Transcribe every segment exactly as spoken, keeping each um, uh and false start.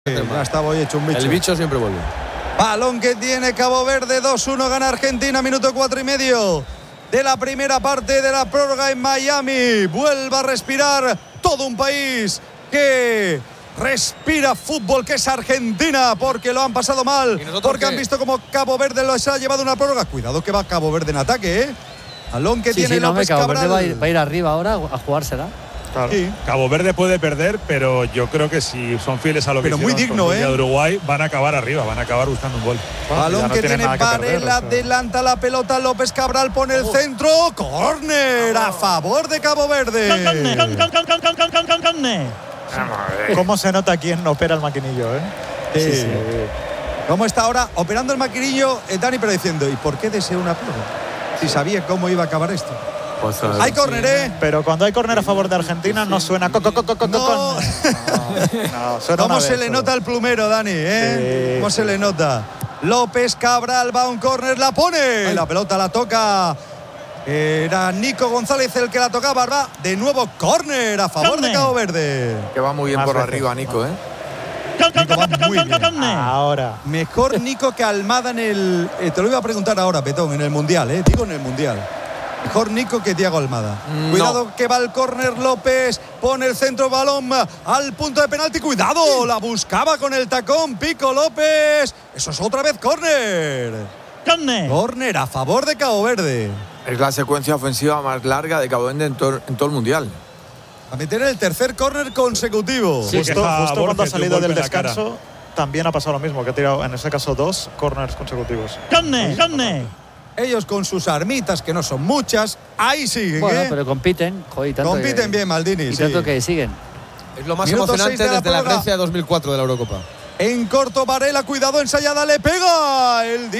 Ya estaba hoy hecho un bicho. El bicho siempre vuelve. Balón que tiene Cabo Verde, dos uno gana Argentina, minuto cuatro y medio de la primera parte de la prórroga en Miami. Vuelva a respirar todo un país que respira fútbol, que es Argentina, porque lo han pasado mal, porque qué? han visto como Cabo Verde los ha llevado una prórroga. Cuidado que va Cabo Verde en ataque, ¿eh? Balón que sí, tiene sí, López no, Cabo Cabral. Verde va a, ir, va a ir arriba ahora a jugársela. Claro. Sí. Cabo Verde puede perder, pero yo creo que si son fieles a lo que pero muy digno, ¿eh? de Uruguay, van a acabar arriba, van a acabar buscando un gol. Balón no que tiene Varela, perder, o sea. adelanta la pelota, López Cabral pone el centro, córner a favor de Cabo Verde. ¿Cómo se nota quién opera el maquinillo, eh? Sí, sí, sí. ¿Cómo está ahora operando el maquinillo, eh, Dani, pero diciendo, ¿y por qué deseo una prórroga? Si sabía cómo iba a acabar esto. Pues, hay córner, ¿eh? Pero cuando hay córner a favor de Argentina no suena co co co co co no. no, no, suena ¿Cómo se vez, le solo. nota al plumero, Dani? ¿eh? Sí, ¿Cómo sí. se le nota? López Cabral va a un córner, la pone. Ay. La pelota la toca. Era Nico González el que la tocaba. Va de nuevo córner a favor ¡Corner! de Cabo Verde. Que va muy bien Más por veces. arriba, Nico, ¿eh? Nico va muy bien. Ahora. Mejor Nico que Almada en el… Eh, te lo iba a preguntar ahora, Petón, en el Mundial, ¿eh? Digo en el Mundial. Mejor Nico que Thiago Almada. No. Cuidado que va el córner López. Pone el centro, balón al punto de penalti. Cuidado, la buscaba con el tacón Pico López. Eso es otra vez córner. Córner. Córner a favor de Cabo Verde. Es la secuencia ofensiva más larga de Cabo Verde en, to en todo el Mundial. A meter el tercer córner consecutivo. Sí, justo queja justo cuando ha Borges de un salido del golpe en la cara. descanso también ha pasado lo mismo, que ha tirado en ese caso dos corners consecutivos. Córner, córner. Ellos con sus armitas, que no son muchas, ahí siguen, Bueno, ¿eh? pero compiten. Joder, tanto Compiten que, bien, Maldini. Y sí. tanto que siguen. Es lo más Minuto emocionante seis de la desde la prórroga. Grecia de dos mil cuatro de la Eurocopa. En corto, Varela, cuidado, ensayada, le pega el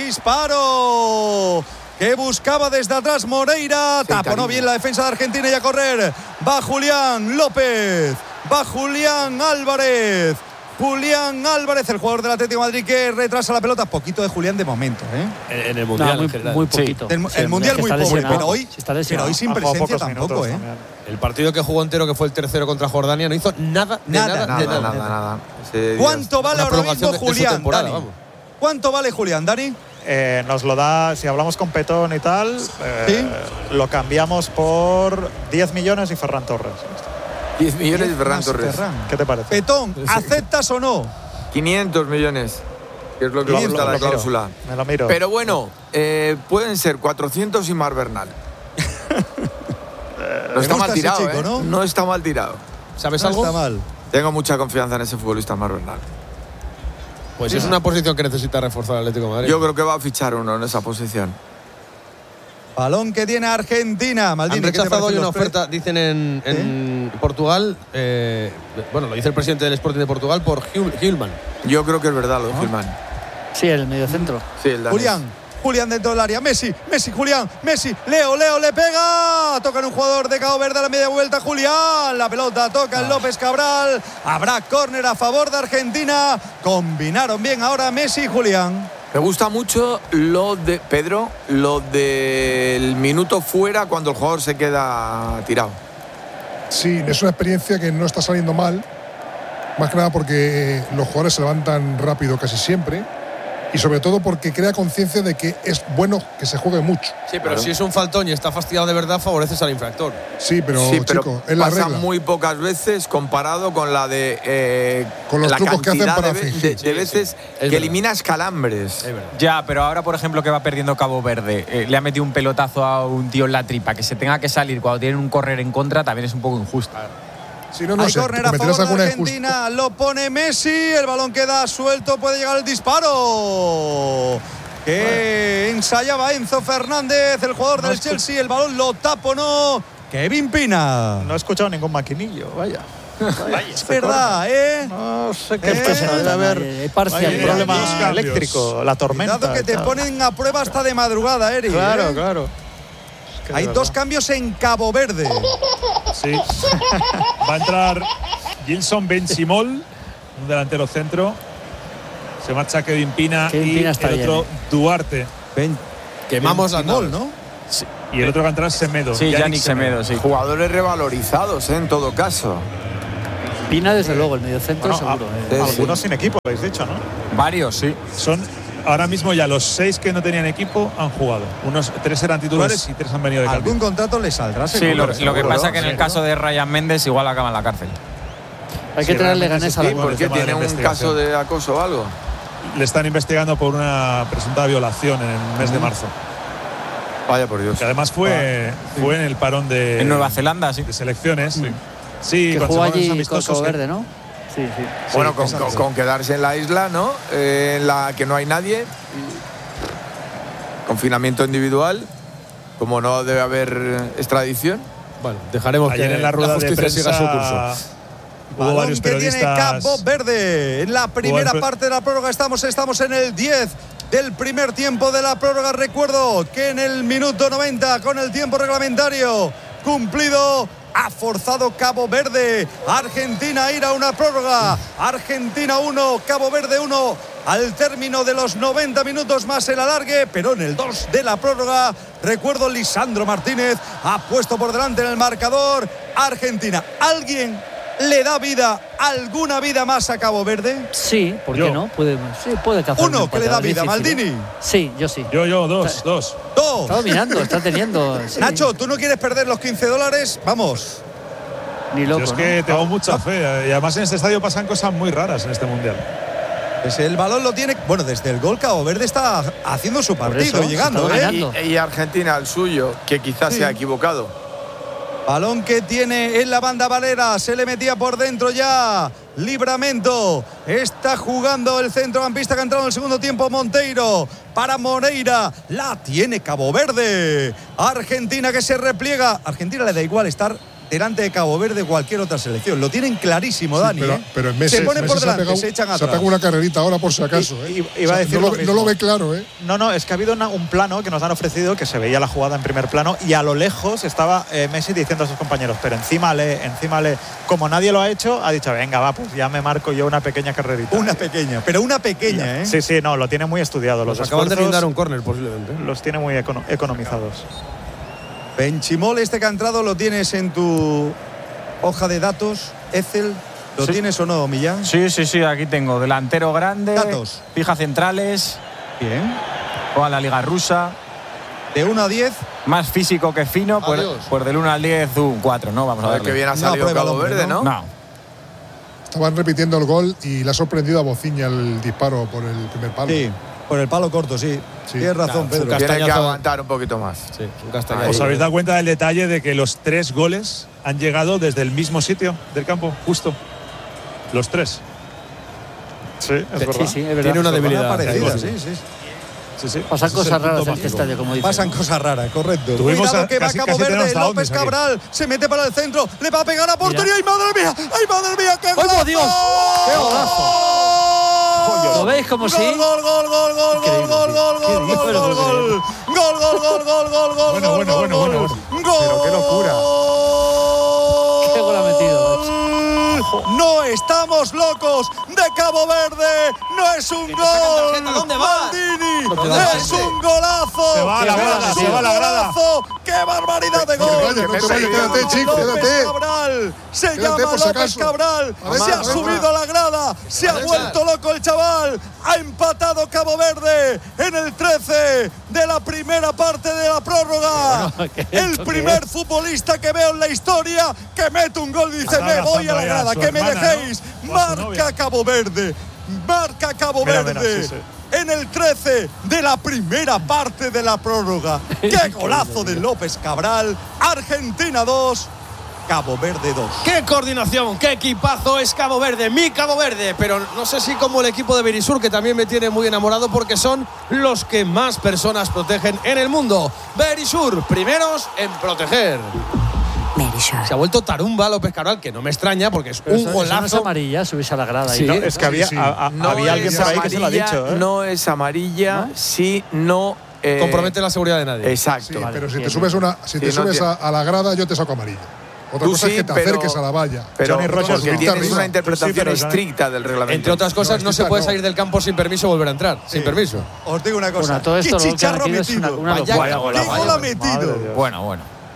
disparo que buscaba desde atrás Moreira. Sí, Taponó cariño. bien la defensa de Argentina y a correr. Va Julián López, va Julián Álvarez. Julián Álvarez, el jugador del Atlético de Madrid, que retrasa la pelota. Poquito de Julián de momento, ¿eh? En, en el No, Mundial, muy, en general. muy poquito. El, Sí, el Mundial es que muy está pobre, lesionado. pero hoy, Sí, está pero lesionado. hoy sin Ha jugado presencia pocos tampoco, minutos ¿eh? también. El partido que jugó entero, que fue el tercero contra Jordania, no hizo nada, de Nada, nada, nada, de nada. nada. nada, nada. Ese ¿Cuánto día- vale una ahora prolongación mismo de- de su Julián, temporada, Dani? vamos. ¿Cuánto vale Julián, Dani? Eh, nos lo da, si hablamos con Petón y tal, eh, lo cambiamos por diez millones y Ferran Torres. diez millones de Ferran Más Torres. Ferran. ¿Qué te parece? Petón, ¿aceptas o no? quinientos millones. Que es lo que Lo- cuesta lo- la lo miro, cláusula. Me lo miro. Pero bueno, eh, pueden ser cuatrocientos y Mar Bernal. No está gusta mal ese tirado, chico, ¿eh? ¿no? No está mal tirado. ¿Sabes No algo? está mal. Tengo mucha confianza en ese futbolista Mar Bernal. Pues es una posición que necesita reforzar el Atlético de Madrid. Yo creo que va a fichar uno en esa posición. Balón que tiene Argentina. Maldini, Han ¿qué te rechazado hoy parecen una los pre- oferta, dicen en, en Portugal, eh, bueno, lo dice el presidente del Sporting de Portugal, por Hul- Hillman. Yo creo que es verdad lo de Gilman. Sí, el mediocentro. Sí, el danés. Julián, Julián dentro del área. Messi, Messi, Julián, Messi. Leo, Leo le pega. Toca en un jugador de Cabo Verde a la media vuelta. Julián, la pelota toca en López Cabral. Habrá córner a favor de Argentina. Combinaron bien ahora Messi y Julián. Me gusta mucho lo de Pedro, lo del minuto fuera cuando el jugador se queda tirado. Sí, es una experiencia que no está saliendo mal, más que nada porque los jugadores se levantan rápido casi siempre y sobre todo porque crea conciencia de que es bueno que se juegue mucho. Sí, pero si es un faltón y está fastidiado de verdad, favoreces al infractor. Sí, pero, sí, pero chico, es la pasa regla. muy pocas veces comparado con la de eh, Con los la trucos que hacen cantidad para de, ve- fingir. de- de veces que verdad. eliminas calambres. Es verdad. Ya, pero ahora, por ejemplo, que va perdiendo Cabo Verde, eh, le ha metido un pelotazo a un tío en la tripa, que se tenga que salir cuando tienen un correr en contra, también es un poco injusto. Si no, no Hay sé, córner a cometerás favor de alguna injusticia. Argentina. Lo pone Messi. El balón queda suelto. Puede llegar el disparo. Que ensayaba Enzo Fernández, el jugador del Chelsea. El balón lo taponó Kevin Pina. No he escuchado ningún maquinillo, vaya. Es verdad, ¿eh? No sé qué Eh, pasa, debe haber Eh, parcial. hay un problema dos cambios. eléctrico, la tormenta. Cuidado que te tal. ponen a prueba hasta de madrugada, Eric. Claro, ¿eh? claro. Es que de Hay verdad. dos cambios en Cabo Verde. Sí. Va a entrar Gilson Benchimol, un delantero centro. Se marcha Kevin Pina Kevin y Pina está el otro bien, Duarte. Ven, Quemamos las Benchimol, naves. ¿no? Y el otro que va a entrar es Semedo. Sí, Yannick Semedo, sí. Jugadores revalorizados, ¿eh? En todo caso. Pina, desde luego, el mediocentro Bueno, seguro. a- eh. algunos sin equipo, lo habéis dicho, ¿no? Varios, sí. Son ahora mismo ya los seis que no tenían equipo han jugado. Unos tres eran titulares Pues, y tres han venido de cambio. Algún contrato le saldrá, Sí, seguro, lo, lo que seguro, pasa ¿no? que en el Sí, caso ¿no? de Ryan Méndez igual acaba en la cárcel. Hay que Sí, traerle realmente ganes sí, a la sí, ¿Por por qué el tema de tiene la un investigación. caso de acoso o algo? Le están investigando por una presunta violación en el mes de marzo. Vaya por Dios. Que además fue, fue en el parón de, En Nueva Zelanda, sí. de selecciones. Sí, sí que con jugó segundos allí con amistosos Cabo que- Verde, ¿no? Sí, sí. Bueno, Sí, con, exacto. con- con quedarse en la isla, ¿no? Eh, en la que no hay nadie. Confinamiento individual. Como no debe haber extradición. Bueno, dejaremos Ayer que en la rueda de justicia siga su curso. prensa hubo Balón varios que tiene periodistas. Cabo Verde. En la primera Hubo el- parte de la prórroga estamos, estamos en el diez del primer tiempo de la prórroga. Recuerdo que en el minuto noventa, con el tiempo reglamentario cumplido, ha forzado Cabo Verde. Argentina a ir a una prórroga. Argentina uno, Cabo Verde uno. Al término de los noventa minutos más el alargue, pero en el dos de la prórroga, recuerdo, Lisandro Martínez ha puesto por delante en el marcador Argentina. ¿Alguien le da vida, alguna vida más a Cabo Verde? Sí, ¿por Yo. qué no? Puede, sí, puede cazar. Uno un que le da empate, vida, es difícil, Maldini. ¿eh? Sí, yo sí. Yo, yo, dos, dos. Dos. Está dominando, está teniendo. sí. Nacho, ¿tú no quieres perder los quince dólares? Vamos. Ni loco. Yo es que ¿no? tengo mucha fe. Y además en este estadio pasan cosas muy raras en este mundial. Pues el balón lo tiene. Bueno, desde el gol Cabo Verde está haciendo su partido, eso, llegando, se está ¿eh? dominando. Y, y Argentina el suyo, que quizás Sí. se ha equivocado. Balón que tiene en la banda Valera, se le metía por dentro ya. Libramento, está jugando el centrocampista que ha entrado en el segundo tiempo, Monteiro. Para Moreira, la tiene Cabo Verde. Argentina que se repliega. Argentina le da igual estar delante de Cabo Verde cualquier otra selección. Lo tienen clarísimo, Sí, Dani. pero, ¿eh? pero en Messi, se ponen Messi por se ha delante, pegado- se echan Se ha atrás. pegado una carrerita ahora por si acaso. I- ¿eh? i- iba a decir no, lo lo, ve- mismo. no lo ve claro, ¿eh? No, no, es que ha habido una- un plano que nos han ofrecido que se veía la jugada en primer plano y a lo lejos estaba eh, Messi diciendo a sus compañeros, pero encima le, encima le, como nadie lo ha hecho, ha dicho, venga, va, pues ya me marco yo una pequeña carrerita. Una pequeña, pero una pequeña, ¿eh? Sí, sí, no, lo tiene muy estudiado. Los Nos acaban de esfuerzos brindar un córner, posiblemente. los tiene muy econo- economizados. Benchimol, este que ha entrado, lo tienes en tu hoja de datos, Excel. ¿Lo Sí. tienes o no, Millán? Sí, sí, sí, aquí tengo delantero grande, Datos. fija centrales, Bien. juega en la liga rusa, De uno a diez. más físico que fino, pues, Adiós. pues del uno al diez un cuatro, ¿no? Vamos a A ver ver qué bien ha No salido aprueba el Cabo hombre, Verde, ¿no? ¿no? No, Estaban repitiendo el gol y le ha sorprendido a Bociña el disparo por el primer palo. Sí, por el palo corto, sí. Sí. Tienes razón, Claro, Pedro. Fuca- Tiene que Castañazo. aguantar un poquito más. Sí, un castañazo. Ahí. ¿Os habéis dado cuenta del detalle de que los tres goles han llegado desde el mismo sitio del campo? Justo. Los tres. Sí, es verdad. Sí, sí, es verdad. Tiene una Son debilidad. parecidas, Sí, sí, sí. Sí, sí. Pasan Ese es el cosas punto raras en mágico. este estadio, como dice. Pasan cosas raras, correcto. Tuvimos Cuidado a- que va casi- Cabo casi tenemos Verde, a López Ondis aquí. Cabral se mete para el centro, le va a pegar a portería. ¡Ay, madre mía! ¡Ay, madre mía! ¡Qué ¡Ay, por golazo! Dios! ¡Qué golazo! ¿Lo veis como sí? Gol, gol, gol, gol, gol, Increíble, gol, tío. gol, Qué gol, bien, gol, pero gol, no gol, gol, gol, gol, gol, gol, gol, Bueno, gol, bueno, gol, bueno, gol. bueno. Gol. Pero qué locura. Qué gol ha metido, No estamos locos de Cabo Verde. No es un gol. ¿dónde vas? Maldini. ¿Dónde vas? Es un golazo. Se va a la grada, Es se un va a la grada. golazo. ¡Qué barbaridad de No te gol! vayas, no te vayas, quédate, chico, López quédate. Cabral. Se Quédate, llama por si López acaso. Cabral. A ver, Se a ha ver, subido a la grada. Se ha Vale, vuelto loco el chaval. Ha empatado Cabo Verde en el trece de la primera parte de la prórroga. Bueno, ¿qué- El esto qué primer es? futbolista que veo en la historia que mete un gol y dice: Está me voy a la abrazando ahí a grada, su que me hermana, dejéis. ¿no? O a su Marca novia. Cabo Verde. Marca Cabo Mira, Verde. mira, sí, sí. En el trece de la primera parte de la prórroga. ¡Qué golazo de López Cabral! Argentina dos, Cabo Verde dos. ¡Qué coordinación! ¡Qué equipazo es Cabo Verde! ¡Mi Cabo Verde! Pero no sé si como el equipo de Berisur, que también me tiene muy enamorado porque son los que más personas protegen en el mundo. Berisur, primeros en proteger. Se ha vuelto tarumba López Cabral, que no me extraña porque es Pero un eso- eso no es golazo. amarilla, subirse a la grada. Sí, y No, tal. es que había, sí. a- a- No había alguien es por ahí que se lo ha amarilla, dicho. ¿eh? No es amarilla, sí, no. eh, Compromete la seguridad de nadie. Exacto. Sí, Vale, pero si bien, te subes, una, si te Sí, no subes tiene- a, a la grada, yo te saco amarilla. Otra Tú cosa sí, es que te pero- acerques a la valla. Pero Johnny Rogers, porque no. tienes Arriba. una interpretación Sí, pero Johnny- estricta del reglamento. Entre otras cosas, No, no, se esta puede no. salir del campo sin permiso y volver a entrar. Sin permiso. Os digo una cosa. Bueno, todo esto ¡Qué lo que ha chicharro metido es una, metido! una Vaya locura. gol, ¡Qué vaya gol ha gol. metido! bueno, bueno.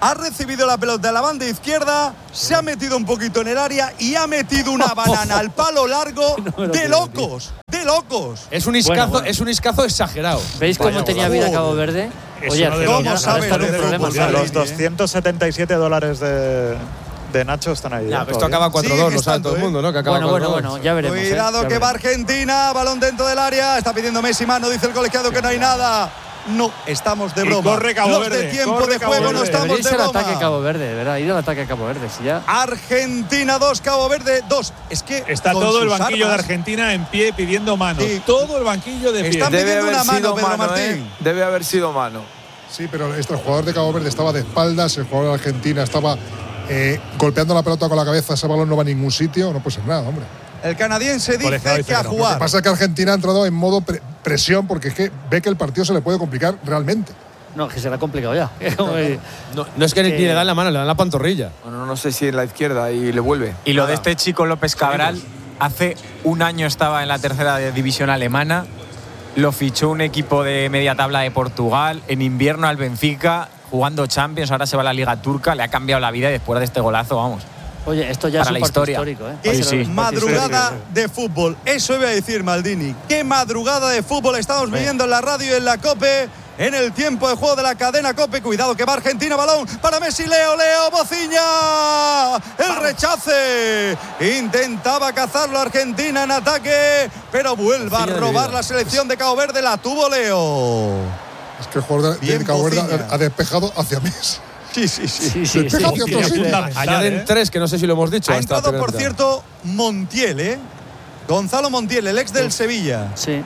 ha recibido la pelota de la banda izquierda, se ha metido un poquito en el área y ha metido una banana al palo largo No de locos, de locos. Es un iscazo, Bueno, bueno. es un iscazo exagerado. ¿Veis cómo tenía vida Cabo Verde? Es Oye, uno de Argentina los- ahora ¿Cómo está en un sabes de problema. fútbol, O sea, Dani, los doscientos setenta y siete dólares de, de Nacho están ahí. Ya, ¿eh? pero esto Todavía. acaba cuatro dos, Siguen lo sabe estando, todo el ¿eh? mundo, ¿no? Que acaba Bueno, bueno, cuatro dos. bueno, ya veremos. ¿eh? Cuidado Ya que va veremos. Argentina, balón dentro del área, está pidiendo Messi mano, dice el colegiado que no hay nada. No, estamos de Y broma. corre Cabo Los Verde, de tiempo corre de Cabo juego no Verde. estamos Debería de ser broma. ataque a Cabo Verde, de verdad. Ir al ataque a Cabo Verde. Si ya. Argentina dos, Cabo Verde dos. Es que Está con todo el sus banquillo armas, de Argentina en pie pidiendo mano. Sí. Todo el banquillo de pie. Están Debe pidiendo haber una mano, sido Pedro mano, Martín. ¿eh? Debe haber sido mano. Sí, pero este, el jugador de Cabo Verde estaba de espaldas, el jugador de Argentina estaba eh, golpeando la pelota con la cabeza, ese balón no va a ningún sitio, no puede ser nada, hombre. El canadiense Colegiado dice dice que a que no. Lo que jugar. pasa es que Argentina ha entrado en modo pre- presión porque es que ve que el partido se le puede complicar realmente. No, que se le ha complicado ya. Como- No, no es que ni que- le dan la mano, le dan la pantorrilla. Bueno, no sé si en la izquierda y le vuelve. Y lo de este chico López Cabral, hace un año estaba en la tercera división alemana, lo fichó un equipo de media tabla de Portugal, en invierno al Benfica, jugando Champions, ahora se va a la Liga Turca, le ha cambiado la vida y después de este golazo, vamos. Oye, esto ya Para es un la partido historia. histórico, ¿eh? Qué Sí, sí. madrugada de fútbol. Eso iba a decir Maldini. Qué madrugada de fútbol estamos viviendo en la radio y en la COPE. En el tiempo de juego de la cadena COPE. Cuidado que va Argentina, balón para Messi, Leo, Leo, Bociña. El rechace. Intentaba cazarlo Argentina en ataque, pero vuelva a Bociña de robar vida. la selección de Cabo Verde. La tuvo Leo. Es que el jugador de, Bien, de Cabo Verde Bociña. ha, ha despejado hacia Messi. Sí, sí, sí. Sí, sí, Despega sí. hacia otro sitio. fundamental, Añaden ¿eh? tres, que no sé si lo hemos dicho. Ha hasta entrado, primera por mitad. cierto, Montiel, ¿eh? Gonzalo Montiel, el ex del Sevilla. Sí.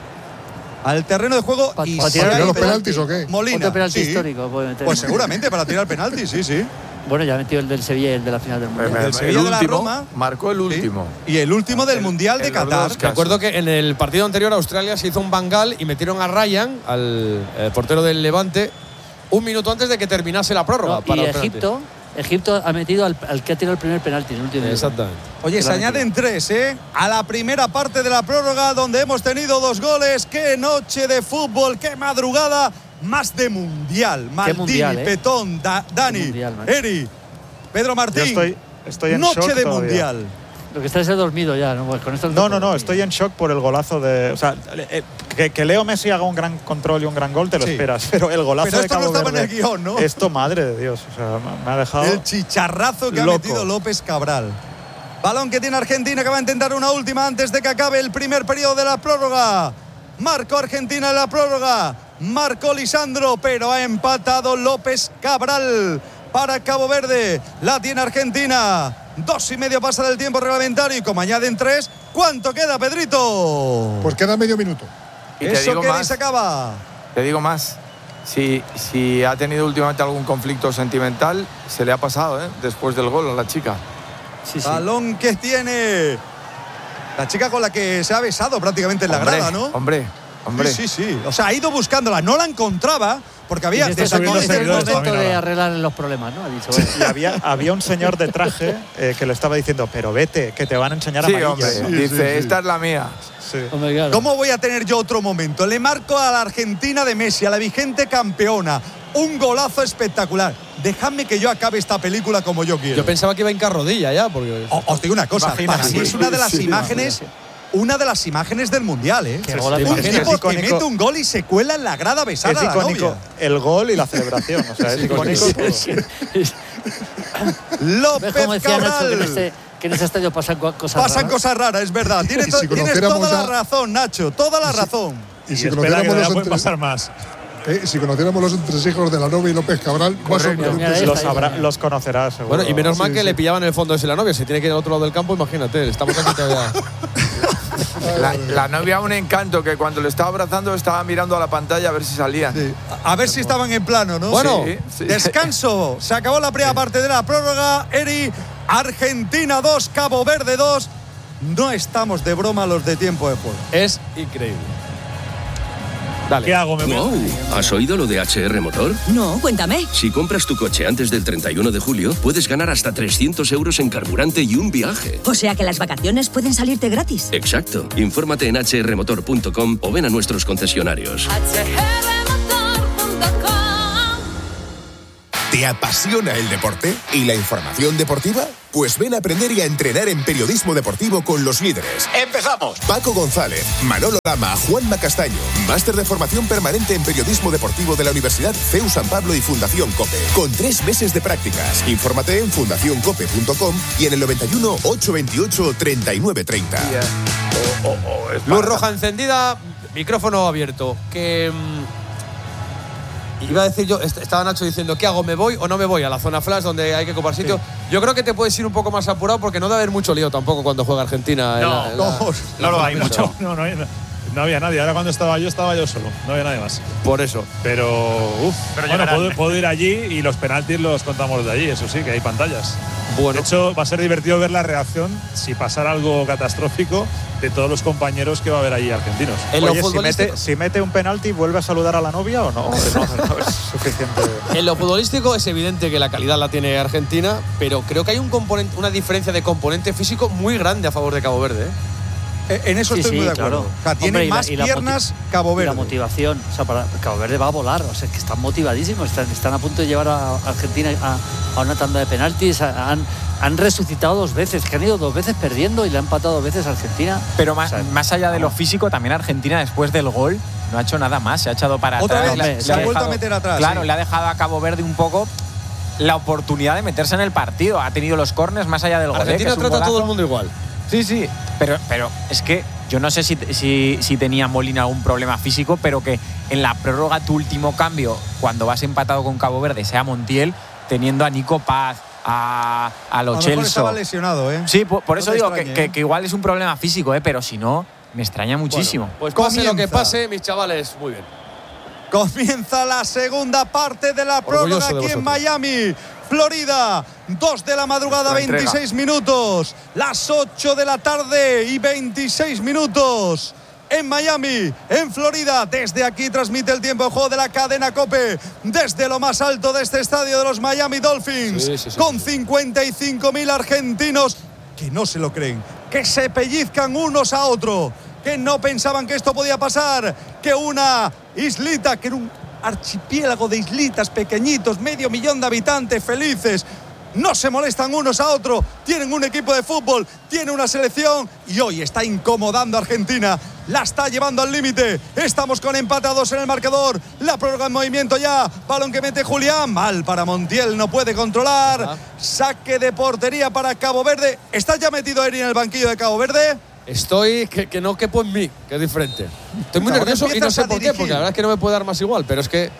Al terreno de juego Pa- y pa si tirar hay ¿Tirar los penalti- penaltis o qué? Molina. Otro penalti sí. histórico puede meter. Pues seguramente para tirar penalti, sí, sí. Bueno, ya ha metido el del Sevilla y el de la final del Mundial. El el Sevilla de la último, Roma. marcó el Sí. último. Y el último del El- Mundial de en los Qatar. dos Me acuerdo que en el partido anterior Australia se hizo un bangal y metieron a Ryan, al eh, portero del Levante, un minuto antes de que terminase la prórroga. No, para y los penaltis. Egipto, Egipto ha metido al, al que ha tirado el primer penalti en el último minuto. Exactamente. Oye, se Claramente. añaden tres, ¿eh? A la primera parte de la prórroga, donde hemos tenido dos goles. ¡Qué noche de fútbol! ¡Qué madrugada! Más de mundial. Maldini, mundial, ¿eh? Petón, Da- Dani, mundial, macho. Eri, Pedro Martín. Yo estoy, estoy en noche shock de todavía. mundial. Lo que está es el dormido ya, ¿no? Pues con esto No, no, no, estoy en shock por el golazo de. O sea, eh, que, que Leo Messi haga un gran control y un gran gol, te lo Sí. esperas. Pero el golazo Pero de esto no Cabo estaba en Verde, el guión, ¿no? Esto, madre de Dios. O sea, me- me ha dejado. El chicharrazo que ha loco. metido López Cabral. Balón que tiene Argentina, que va a intentar una última antes de que acabe el primer periodo de la prórroga. Marcó Argentina en la prórroga. Marcó Lisandro, pero ha empatado López Cabral para Cabo Verde. La tiene Argentina. Dos y medio pasa del tiempo reglamentario y como añaden tres, ¿cuánto queda, Pedrito? Pues queda medio minuto. Y te Eso digo que más. se acaba. Te digo más. Si, si ha tenido últimamente algún conflicto sentimental, se le ha pasado, ¿eh? Después del gol a la chica. Sí, sí. Balón que tiene la chica con la que se ha besado prácticamente en la Hombre, grada, ¿no? Hombre, hombre. Sí, sí, sí. O sea, ha ido buscándola, no la encontraba porque había Y este es desde el, aquí- este es el seguidores momento también de ahora. arreglar los problemas, ¿no? Ha dicho, bueno, Y había, había un señor de traje eh, que le estaba diciendo, pero vete, que te van a enseñar Sí, amarillas. hombre. Dice, esta es la mía. Sí. hombre, claro. ¿Cómo voy a tener yo otro momento? Le marco a la Argentina de Messi, a la vigente campeona. Un golazo espectacular. Dejadme que yo acabe esta película como yo quiero. Yo pensaba que iba a hincar rodilla ya, porque. O- os digo una cosa, Imagina, para mí sí, es una de las sí, imágenes, una de las imágenes del mundial, ¿eh? Qué Un golazo. tipo Es que icónico. mete un gol y se cuela en la grada a besar Es a la icónico novia. el gol y la celebración. O sea, es icónico todo. ¿Ves López cómo decía Nacho que en Cabral. este, que en ese estadio pasan co- cosas Pasan raras? cosas raras, es verdad. Tienes, Y to- si tienes conociéramos toda la a- razón, Nacho, toda la razón. Y Y si espera que conociéramos, todavía los pueden entre- pasar más. eh, si conociéramos los entresijos de la novia y López Cabral, más Correcto. sorprendentes. Mira, ahí Los, está, sabrá- ahí. los conocerás, seguro. Bueno, y menos mal Sí, que sí. le pillaban en el fondo de la novia. Si tiene que ir al otro lado del campo, imagínate. Estamos aquí todavía. La, la novia, un encanto, que cuando le estaba abrazando estaba mirando a la pantalla a ver si salía. Sí. A ver si estaban en plano, ¿no? Bueno, Sí, sí. Descanso. Se acabó la primera parte de la prórroga. Eri, Argentina dos, Cabo Verde dos. No estamos de broma los de tiempo de juego. Es increíble. ¿Qué Dale. hago? ¿Me Wow, ¿has oído lo de H R Motor? No, cuéntame. Si compras tu coche antes del treinta y uno de julio, puedes ganar hasta trescientos euros en carburante y un viaje. O sea que las vacaciones pueden salirte gratis. Exacto. Infórmate en h r motor punto com o ven a nuestros concesionarios. ¿Te ¿Te apasiona el deporte y la información deportiva? Pues ven a aprender y a entrenar en periodismo deportivo con los líderes. ¡Empezamos! Paco González, Manolo Lama, Juanma Castaño. Máster de formación permanente en periodismo deportivo de la Universidad C E U San Pablo y Fundación COPE. Con tres meses de prácticas. Infórmate en fundación cope punto com y en el noventa y uno, ochocientos veintiocho, treinta y nueve treinta. Oh, oh, oh, Luz roja encendida, micrófono abierto. Que... Mmm, iba a decir yo, estaba Nacho diciendo, ¿qué hago? ¿Me voy o no me voy a la zona flash donde hay que ocupar sitio? Sí. Yo creo que te puedes ir un poco más apurado porque no debe haber mucho lío tampoco cuando juega Argentina. No, en la, en la, no, no lo hay mucho. No, no, no, no había nadie. Ahora cuando estaba yo, estaba yo solo. No había nadie más. Por eso. Pero, uff, bueno, puedo, puedo ir allí y los penaltis los contamos de allí. Eso sí, que hay pantallas. Bueno. De hecho, va a ser divertido ver la reacción, si pasara algo catastrófico, de todos los compañeros que va a haber allí argentinos. Oye, si mete, si mete un penalti, ¿vuelve a saludar a la novia o no? No, no es suficiente. En lo futbolístico es evidente que la calidad la tiene Argentina, pero creo que hay un componente, una diferencia de componente físico muy grande a favor de Cabo Verde, ¿eh? En eso sí, estoy sí, muy de acuerdo. Claro. O sea, tiene Hombre, más y la, y piernas Cabo Verde. Y la motivación. O sea, para, Cabo Verde va a volar. O sea, es que están motivadísimos. Están, están a punto de llevar a Argentina a, a una tanda de penaltis. Han, han resucitado dos veces. Que han ido dos veces perdiendo y le han empatado dos veces a Argentina. Pero más, o sea, más allá de lo no. físico, también Argentina, después del gol, no ha hecho nada más. Se ha echado para Otra atrás. vez, le, se le ha vuelto dejado, a meter atrás. Claro, sí. le ha dejado a Cabo Verde un poco la oportunidad de meterse en el partido. Ha tenido los córners más allá del gol. Argentina ¿eh? trata a todo el mundo igual. Sí, sí. Pero, pero es que yo no sé si, si, si tenía Molina algún problema físico, pero que en la prórroga tu último cambio, cuando vas empatado con Cabo Verde, sea Montiel, teniendo a Nico Paz, a, a Lo A lo Celso. mejor estaba lesionado, ¿eh? Sí, por, por No eso te digo extrañe, que, ¿eh? que, que igual es un problema físico, ¿eh? Pero si no, me extraña muchísimo. Bueno, pues pase Comienza. lo que pase, mis chavales, muy bien. Comienza la segunda parte de la prórroga Orgulloso de aquí en vosotros. Miami, Florida. dos de la madrugada, veintiséis minutos. Las ocho de la tarde y veintiséis minutos. En Miami, en Florida. Desde aquí transmite el tiempo de juego de la cadena COPE. Desde lo más alto de este estadio de los Miami Dolphins. Sí, sí, sí, con sí, sí. cincuenta y cinco mil argentinos que no se lo creen. Que se pellizcan unos a otros. Que no pensaban que esto podía pasar. Que una islita, que era un archipiélago de islitas pequeñitos, medio millón de habitantes felices, no se molestan unos a otros, tienen un equipo de fútbol, tiene una selección y hoy está incomodando a Argentina, la está llevando al límite. Estamos con empate a dos en el marcador, la prórroga en movimiento ya, balón que mete Julián, mal para Montiel, no puede controlar. Ajá. Saque de portería para Cabo Verde. ¿Está ya metido Eri en el banquillo de Cabo Verde? Estoy que, que no quepo en mí, que es diferente. Estoy muy Ahora nervioso y no empiezas sé a por qué, dirigir. porque la verdad es que no me puede dar más igual, pero es que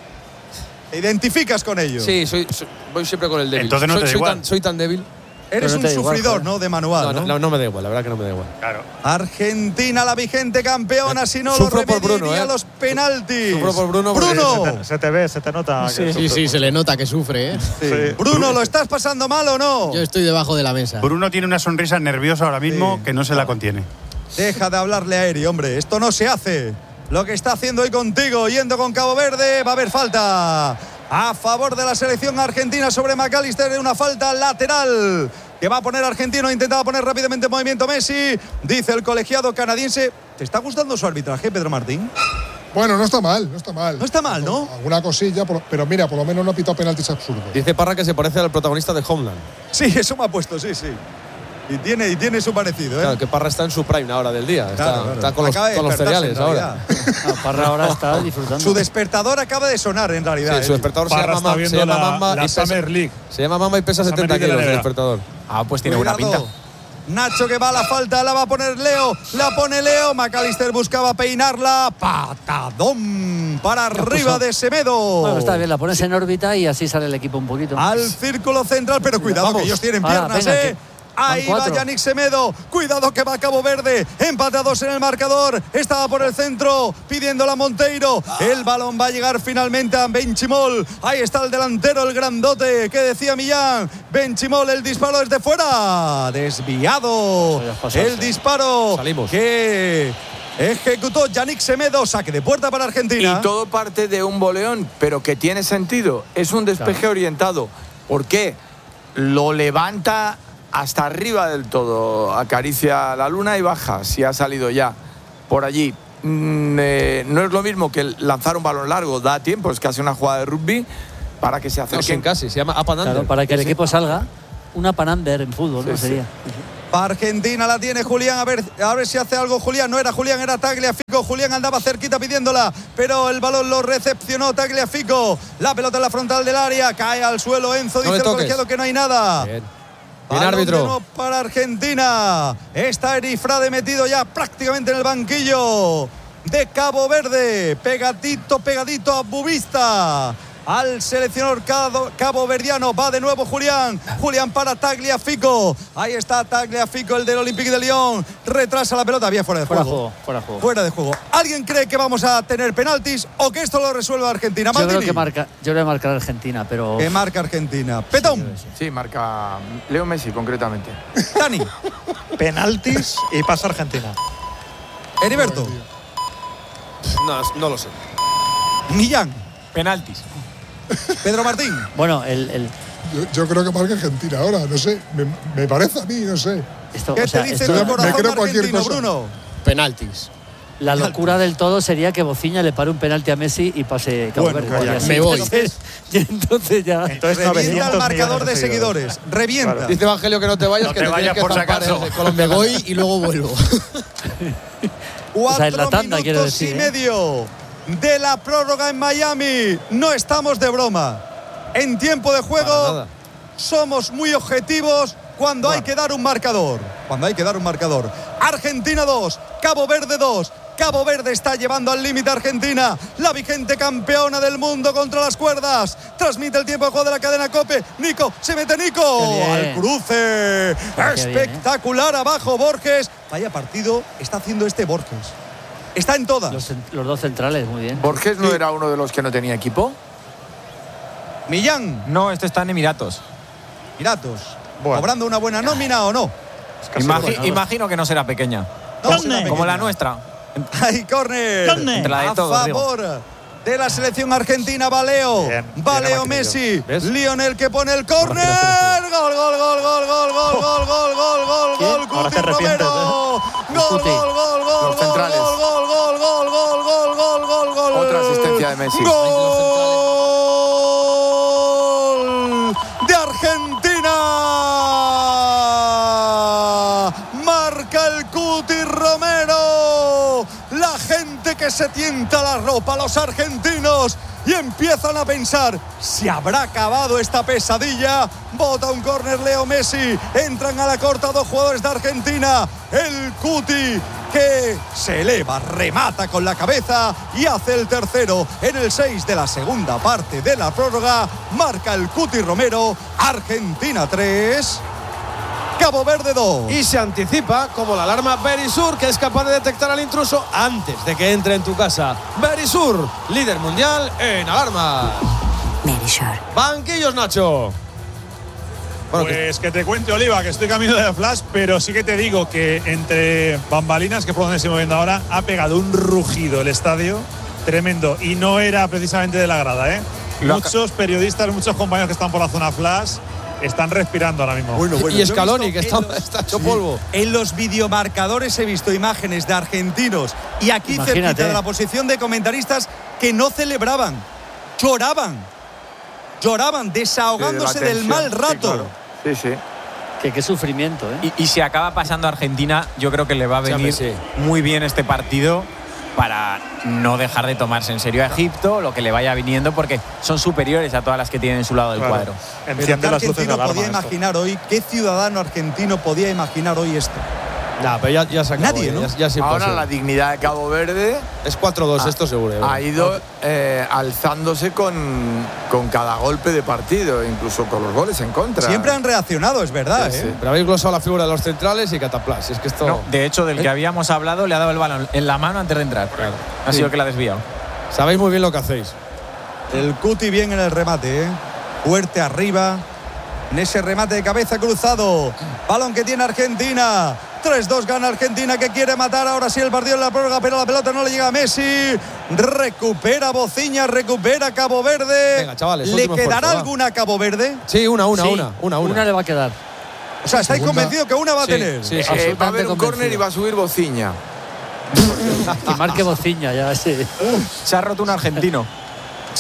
¿Te identificas con ello? sí, soy, soy- voy siempre con el débil. Entonces no soy, te da soy igual. tan, soy tan débil. Eres Pero no un te da igual, sufridor, joder. ¿no? De manual, No, ¿no? no, no me da igual, la verdad que no me da igual. Claro. Argentina, la vigente campeona, si no Sufro lo por remedia, Bruno, iría ¿eh? a los penaltis. Sufro por Bruno porque- Bruno, Se te, se te ve, se te nota. Sí, que sí, sufres sí, se le nota que sufre, ¿eh? Sí. Bruno, ¿lo estás pasando mal o no? Yo estoy debajo de la mesa. Bruno tiene una sonrisa nerviosa ahora mismo Sí. que no se la contiene. Deja de hablarle a Eri, hombre. Esto no se hace. Lo que está haciendo hoy contigo, yendo con Cabo Verde, va a haber falta a favor de la selección argentina sobre McAllister, una falta lateral que va a poner argentino. Intentaba poner rápidamente en movimiento Messi. Dice el colegiado canadiense. ¿Te está gustando su arbitraje, Pedro Martín? Bueno, no está mal, no está mal. No está mal, ¿no? Alguna cosilla, por- pero mira, por lo menos no ha pitado penaltis absurdos. Dice Parra que se parece al protagonista de Homeland. Sí, eso me ha puesto, sí, sí. Y tiene, y tiene su parecido, ¿eh? Claro, que Parra está en su prime ahora del día. Está, Claro, claro. está con los, Acaba de con los despertarse, cereales en ahora. realidad. No, Parra ahora está disfrutando. Su despertador acaba de sonar, en realidad. Sí, su ¿eh? despertador se Parra llama, está Ma- viendo se llama la, Mamba la y pesa, Summer League. se llama Mamba y pesa Summer setenta League de la kilos el N B A. despertador. Ah, pues tiene buena Cuidado. pinta. Nacho que va a la falta, la va a poner Leo, la pone Leo, McAllister buscaba peinarla, patadón para arriba de Semedo. Bueno, está bien, la pones en órbita y así sale el equipo un poquito. Al círculo central, pero cuidado Vamos. que ellos tienen Ahora, piernas, venga, ¿eh? que Ahí van va cuatro. Yannick Semedo, cuidado que va Cabo Verde, empatados en el marcador, estaba por el centro, pidiéndola a Monteiro, el balón va a llegar finalmente a Benchimol, ahí está el delantero, el grandote, que decía Millán, Benchimol, el disparo desde fuera, desviado, Eso ya es pasarse. el disparo Salimos. que ejecutó Yannick Semedo, saque de puerta para Argentina. Y todo parte de un boleón, pero que tiene sentido. Es un despeje orientado. ¿Por qué? Lo levanta hasta arriba del todo, acaricia la luna y baja, si ha salido ya por allí. Mm, eh, no es lo mismo que lanzar un balón largo, da tiempo, es casi una jugada de rugby. para que se acerquen. No, casi, se llama up and under. Claro, para que el Sí, equipo sí. salga. Una panander en fútbol, Sí, ¿no? sí. Sería. Argentina la tiene Julián, a ver, a ver si hace algo Julián. No era Julián, era Tagliafico. Julián andaba cerquita pidiéndola, pero el balón lo recepcionó Tagliafico. La pelota en la frontal del área, cae al suelo Enzo, No dice le el toques. colegiado que no hay nada. Bien. Bien, Balón árbitro. de nuevo para Argentina. Está Erifrade metido ya prácticamente en el banquillo de Cabo Verde. Pegadito, pegadito a Bubista. Al seleccionador caboverdiano va de nuevo Julián. Julián para Tagliafico. Ahí está Tagliafico, el del Olympique de Lyon. Retrasa la pelota. Había fuera de Fuera juego. juego, fuera juego. Fuera de juego. ¿Alguien cree que vamos a tener penaltis o que esto lo resuelve Argentina? Yo creo Maldini. que marca, yo creo que marcar Argentina, pero. Que marca Argentina. Petón. Sí, marca Leo Messi concretamente. Dani. Penaltis y pasa Argentina. Heriberto. No, no lo sé. Millán. Penaltis. Pedro Martín. Bueno, el. el Yo, yo creo que marca Argentina ahora, no sé. Me, me parece a mí, no sé. esto, ¿Qué o sea, te dice esto- tu me corazón creo cualquier argentino, cosa. Bruno? Penaltis. La locura del todo sería que Bociña le pare un penalti a Messi y pase Cabo Bueno, Verde. calla, Y así, me voy. Entonces, y entonces ya. Entonces Revienta novecientos el marcador millones de seguidores. Revienta. Dice Evangelio que no te vayas, No que te te, vayas tienes que por si zampar acaso. el de Colombia. Me voy y luego vuelvo. Cuatro O sea, en la tanda, quiero minutos decir, y ¿eh? medio de la prórroga en Miami. No estamos de broma. En tiempo de Para juego nada. somos muy objetivos cuando hay que dar un marcador. Cuando hay que dar un marcador. Argentina dos, Cabo Verde dos. Cabo Verde está llevando al límite a Argentina, la vigente campeona del mundo contra las cuerdas. Transmite el tiempo de juego de la cadena COPE. Nico, se mete Nico. Qué bien. Al cruce. Qué bien, ¿eh? Espectacular abajo Borges. Vaya partido está haciendo este Borges. Está en todas. Los, los dos centrales, muy bien. ¿Borges no era uno de los que no tenía equipo? Millán, No, este está en Emiratos. Emiratos. Bueno. ¿Cobrando una buena nómina o no? Imagi- bueno. imagino que no será pequeña. No, ¿Dónde? será Como la pequeña. nuestra. Hay córner. ¿Dónde? Entre la de a todos, digo. favor de la selección argentina. Valeo. Bien, bien Valeo Amaquillo. Messi. ¿Ves? Lionel que pone el córner. Gol, gol, gol, gol, gol, gol, gol, gol, gol, gol, ¿Quién? gol. Ahora Cuti te arrepientes, Romero. El Gol, Cuti. gol, gol, gol, Los gol, centrales. gol, gol, gol, gol, gol, gol, gol, gol, gol. Otra asistencia de Messi. Gol de Argentina. Marca el Cuti Romero. La gente que se tienta la ropa, los argentinos, y empiezan a pensar, ¿se habrá acabado esta pesadilla? Bota un córner Leo Messi, entran a la corta dos jugadores de Argentina. El Cuti que se eleva, remata con la cabeza y hace el tercero en el seis de la segunda parte de la prórroga. Marca el Cuti Romero. Argentina tres, Cabo Verde dos. Y se anticipa como la alarma Berisur, que es capaz de detectar al intruso antes de que entre en tu casa. Berisur, líder mundial en alarmas. Berisur. Banquillos, Nacho. Bueno, que- Pues que te cuente, Oliva, que estoy camino de la Flash, pero sí que te digo que entre bambalinas, que por donde estamos viendo ahora, ha pegado un rugido el estadio tremendo y no era precisamente de la grada, ¿eh? Lo Muchos periodistas, muchos compañeros que están por la zona Flash están respirando ahora mismo. Bueno, bueno, y yo he Scaloni, visto que está, en los- está hecho Sí. polvo. En los videomarcadores he visto imágenes de argentinos y aquí Imagínate. cerquita de la posición de comentaristas que no celebraban, lloraban, lloraban, desahogándose Sí, de la del tensión. mal rato. Sí, claro. Sí, sí. Que qué sufrimiento, ¿eh? Y, y si acaba pasando a Argentina, yo creo que le va a Sí, hombre, venir sí. muy bien este partido para no dejar de tomarse en serio a Egipto, lo que le vaya viniendo, porque son superiores a todas las que tienen en su lado del Claro. cuadro. Pero Enciende ¿qué las luces de argentino alarma. podía esto. imaginar hoy? ¿Qué ciudadano argentino podía imaginar hoy esto? Nah, pero ya, ya se acabó. Nadie, ya, ¿no? ya, ya es Ahora imposible. la dignidad de Cabo Verde Es cuatro dos, Ah, esto seguro. ¿eh? ha ido eh, alzándose con, con cada golpe de partido, incluso con los goles en contra. Siempre han reaccionado, es verdad, Sí, ¿eh? sí. Pero habéis glosado la figura de los centrales y cataplas. Es que esto. No, de hecho, del que habíamos hablado, le ha dado el balón en la mano antes de entrar. Ha sido el que la ha desviado. Sabéis muy bien lo que hacéis. El Cuti bien en el remate, ¿eh? Fuerte arriba. En ese remate de cabeza cruzado. Balón que tiene Argentina. tres dos gana Argentina, que quiere matar ahora sí el partido en la prórroga, pero la pelota no le llega a Messi. Recupera Bociña, recupera Cabo Verde. Venga, chavales, ¿Le último quedará esfuerzo, va. alguna a Cabo Verde? Sí, una, una, Sí, una, una, una. Una le va a quedar. O sea, ¿estáis Segunda. convencidos que una va a Sí, tener? sí, sí. Eh, va a absolutamente haber un córner y convencido. va a subir Bociña. Que marque Bociña, ya sí. Se ha roto un argentino.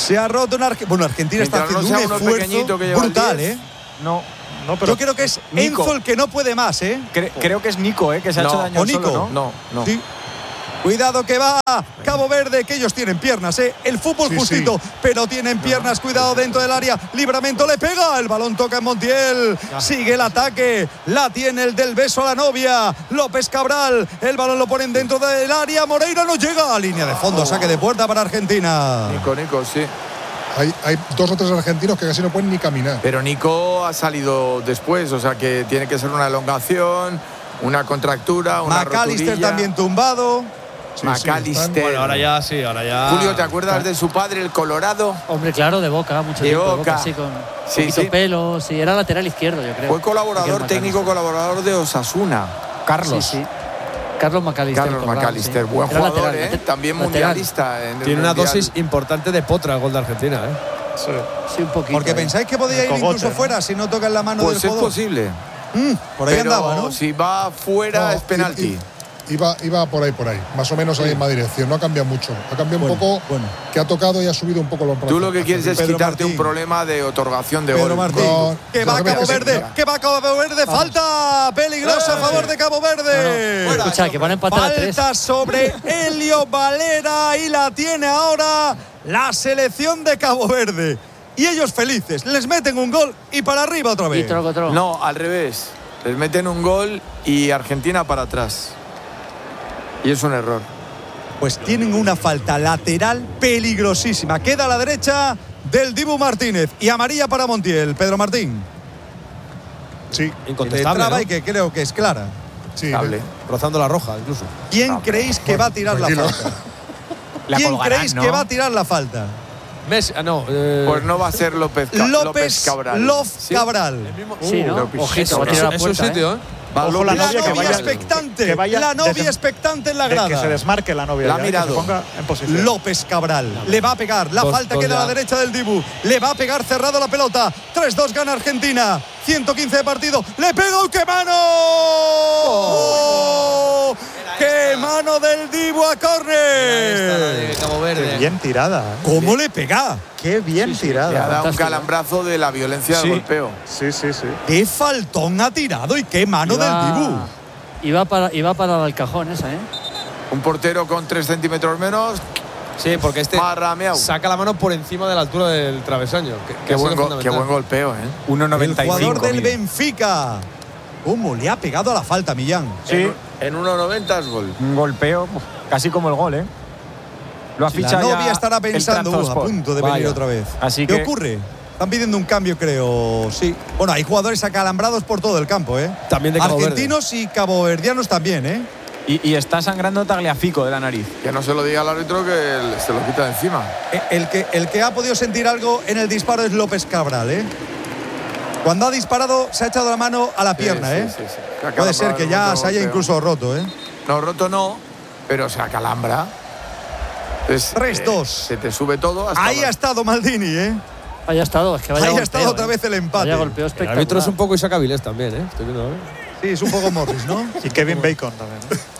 Se ha roto una Argentina. Bueno, Argentina está Mientras haciendo no un sea uno esfuerzo pequeñito que lleva el brutal, diez. ¿eh? No, no, pero Yo creo que es Nico. Enzo el que no puede más, ¿eh? Cre- creo que es Nico, ¿eh? Que se ha No, hecho daño o al Nico. solo, ¿no? No, no. Sí. Cuidado que va Cabo Verde, que ellos tienen piernas, ¿eh? El fútbol Sí, justito, sí. pero tienen piernas. Cuidado dentro del área. Libramento le pega. El balón toca en Montiel. Sigue el ataque. La tiene el del beso a la novia. López Cabral. El balón lo ponen dentro del área. Moreira no llega a línea de fondo. Saque de puerta para Argentina. Nico, Nico, sí. Hay, hay dos o tres argentinos que casi no pueden ni caminar. Pero Nico ha salido después, o sea que tiene que ser una elongación, una contractura, una McAllister rotulilla. también tumbado. Sí, sí, McAllister. están- Bueno, ahora ya sí, ahora ya. Julio, ¿te acuerdas de su padre, el Colorado? Hombre, claro, de Boca, mucho De tiempo. Boca. Boca, sí, con Sí, poquito sí. pelo. Sí, era lateral izquierdo, yo creo. Fue colaborador, Aquel técnico McAllister. colaborador de Osasuna. Carlos. Sí, sí. Carlos McAllister. Carlos Corral, McAllister, sí. buen Era jugador, lateral, ¿eh? lateral. También Lateral. mundialista. En el Tiene una mundial. dosis importante de potra el gol de Argentina, ¿eh? Sí. Sí, un poquito. Porque ¿eh? pensáis que podía ir Cogote, incluso ¿no? fuera si no toca en la mano Pues del es jugador. posible. Mm, por ahí Pero andaba, ¿no? si va fuera No, es penalti. i- i- Iba, iba por ahí, por ahí. Más o menos a la misma dirección. No ha cambiado mucho. Ha cambiado Bueno, un poco. bueno. Que ha tocado y ha subido un poco los brazos. Tú lo que quieres es Pedro quitarte Martín. un problema de otorgación de Pedro gol. Martín. No, que va no, Cabo que sí, Verde. no. Que va Cabo Verde. Falta peligrosa a favor de Cabo Verde. Bueno, escucha, que van a empatar a tres. Falta sobre Helio Valera y la tiene ahora la selección de Cabo Verde. Y ellos felices. Les meten un gol y para arriba otra Y vez. troco, troco. No, al revés. Les meten un gol y Argentina para atrás. Y es un error. Pues tienen una falta lateral peligrosísima. Queda a la derecha del Dibu Martínez. Y amarilla para Montiel. Pedro Martín. Sí, Incontestable, Traba ¿no? y que creo que es clara. sí. Cable. Rozando la roja, incluso. ¿Quién creéis que va a tirar la tranquilo. falta? La ¿Quién colgarán, creéis ¿no? que va a tirar la falta? Messi, ah, no. eh, Pues no va a ser López, Ca- López, López Cabral. Lof ¿Sí? Cabral. Sí, ¿no? López. Ojito, eso, va a tirar eso, la eso es puerta, sitio, ¿eh? ¿eh? Va, ojo la La novia que novia vaya, expectante. que vaya la novia des- expectante en la de grada. que se desmarque la novia. La ha ya, que mirado. se ponga en posición. López Cabral le va a pegar. La Dos- falta dos queda a la ya. derecha del Dibu. Le va a pegar cerrado la pelota. tres dos gana Argentina. ciento quince de partido. Le pega un que mano. ¡Oh! ¡Qué mano del Dibu a córner! Cabo Qué Verde. bien tirada. ¿eh? ¿Cómo le pega? Qué bien Le ha tirada. dado un Fantástico. calambrazo de la violencia Sí. del golpeo. Sí, sí, sí. ¡Qué faltón ha tirado y qué mano del Dibu! Iba para, iba para el cajón esa, ¿eh? Un portero con tres centímetros menos. Sí, porque este Más rameado. saca la mano por encima de la altura del travesaño. Que, que Qué ha sido buen, go- qué fundamental. buen golpeo, ¿eh? uno El noventa y cinco. jugador del mide. Benfica. ¿Cómo le ha pegado a la falta, Millán? Sí, En uno noventa es gol. un golpeo uf, casi como el gol, ¿eh? Lo ha La fichado ya novia estará el pensando, "Uh, a Trabzonspor". punto de venir Vaya. otra vez. Así ¿Qué que- ocurre? Están pidiendo un cambio, creo. Sí. Bueno, hay jugadores acalambrados por todo el campo, ¿eh? También de Cabo Verde. Argentinos y caboverdianos también, ¿eh? Y, y está sangrando Tagliafico de la nariz. Que no se lo diga al árbitro que se lo quita de encima. Eh, El que, el que ha podido sentir algo en el disparo es López Cabral, ¿eh? Cuando ha disparado se ha echado la mano a la pierna, Sí, ¿eh? sí, sí, sí. Se ha Puede ser acalambrado que en ya otro se haya golpeo. incluso roto, ¿eh? No, roto no, pero se acalambra. Entonces, tres dos. eh, se te sube todo hasta Ahí ha estado Maldini, ¿eh? Haya estado, es que vaya Ahí ha golpeo, estado otra ¿eh? vez el empate. Vaya golpeo El espectacular. árbitro es un poco Isaac Avilés también, ¿eh? Estoy viendo ahora. Sí, es un poco Morris, ¿no? Y Kevin Bacon también. ¿no?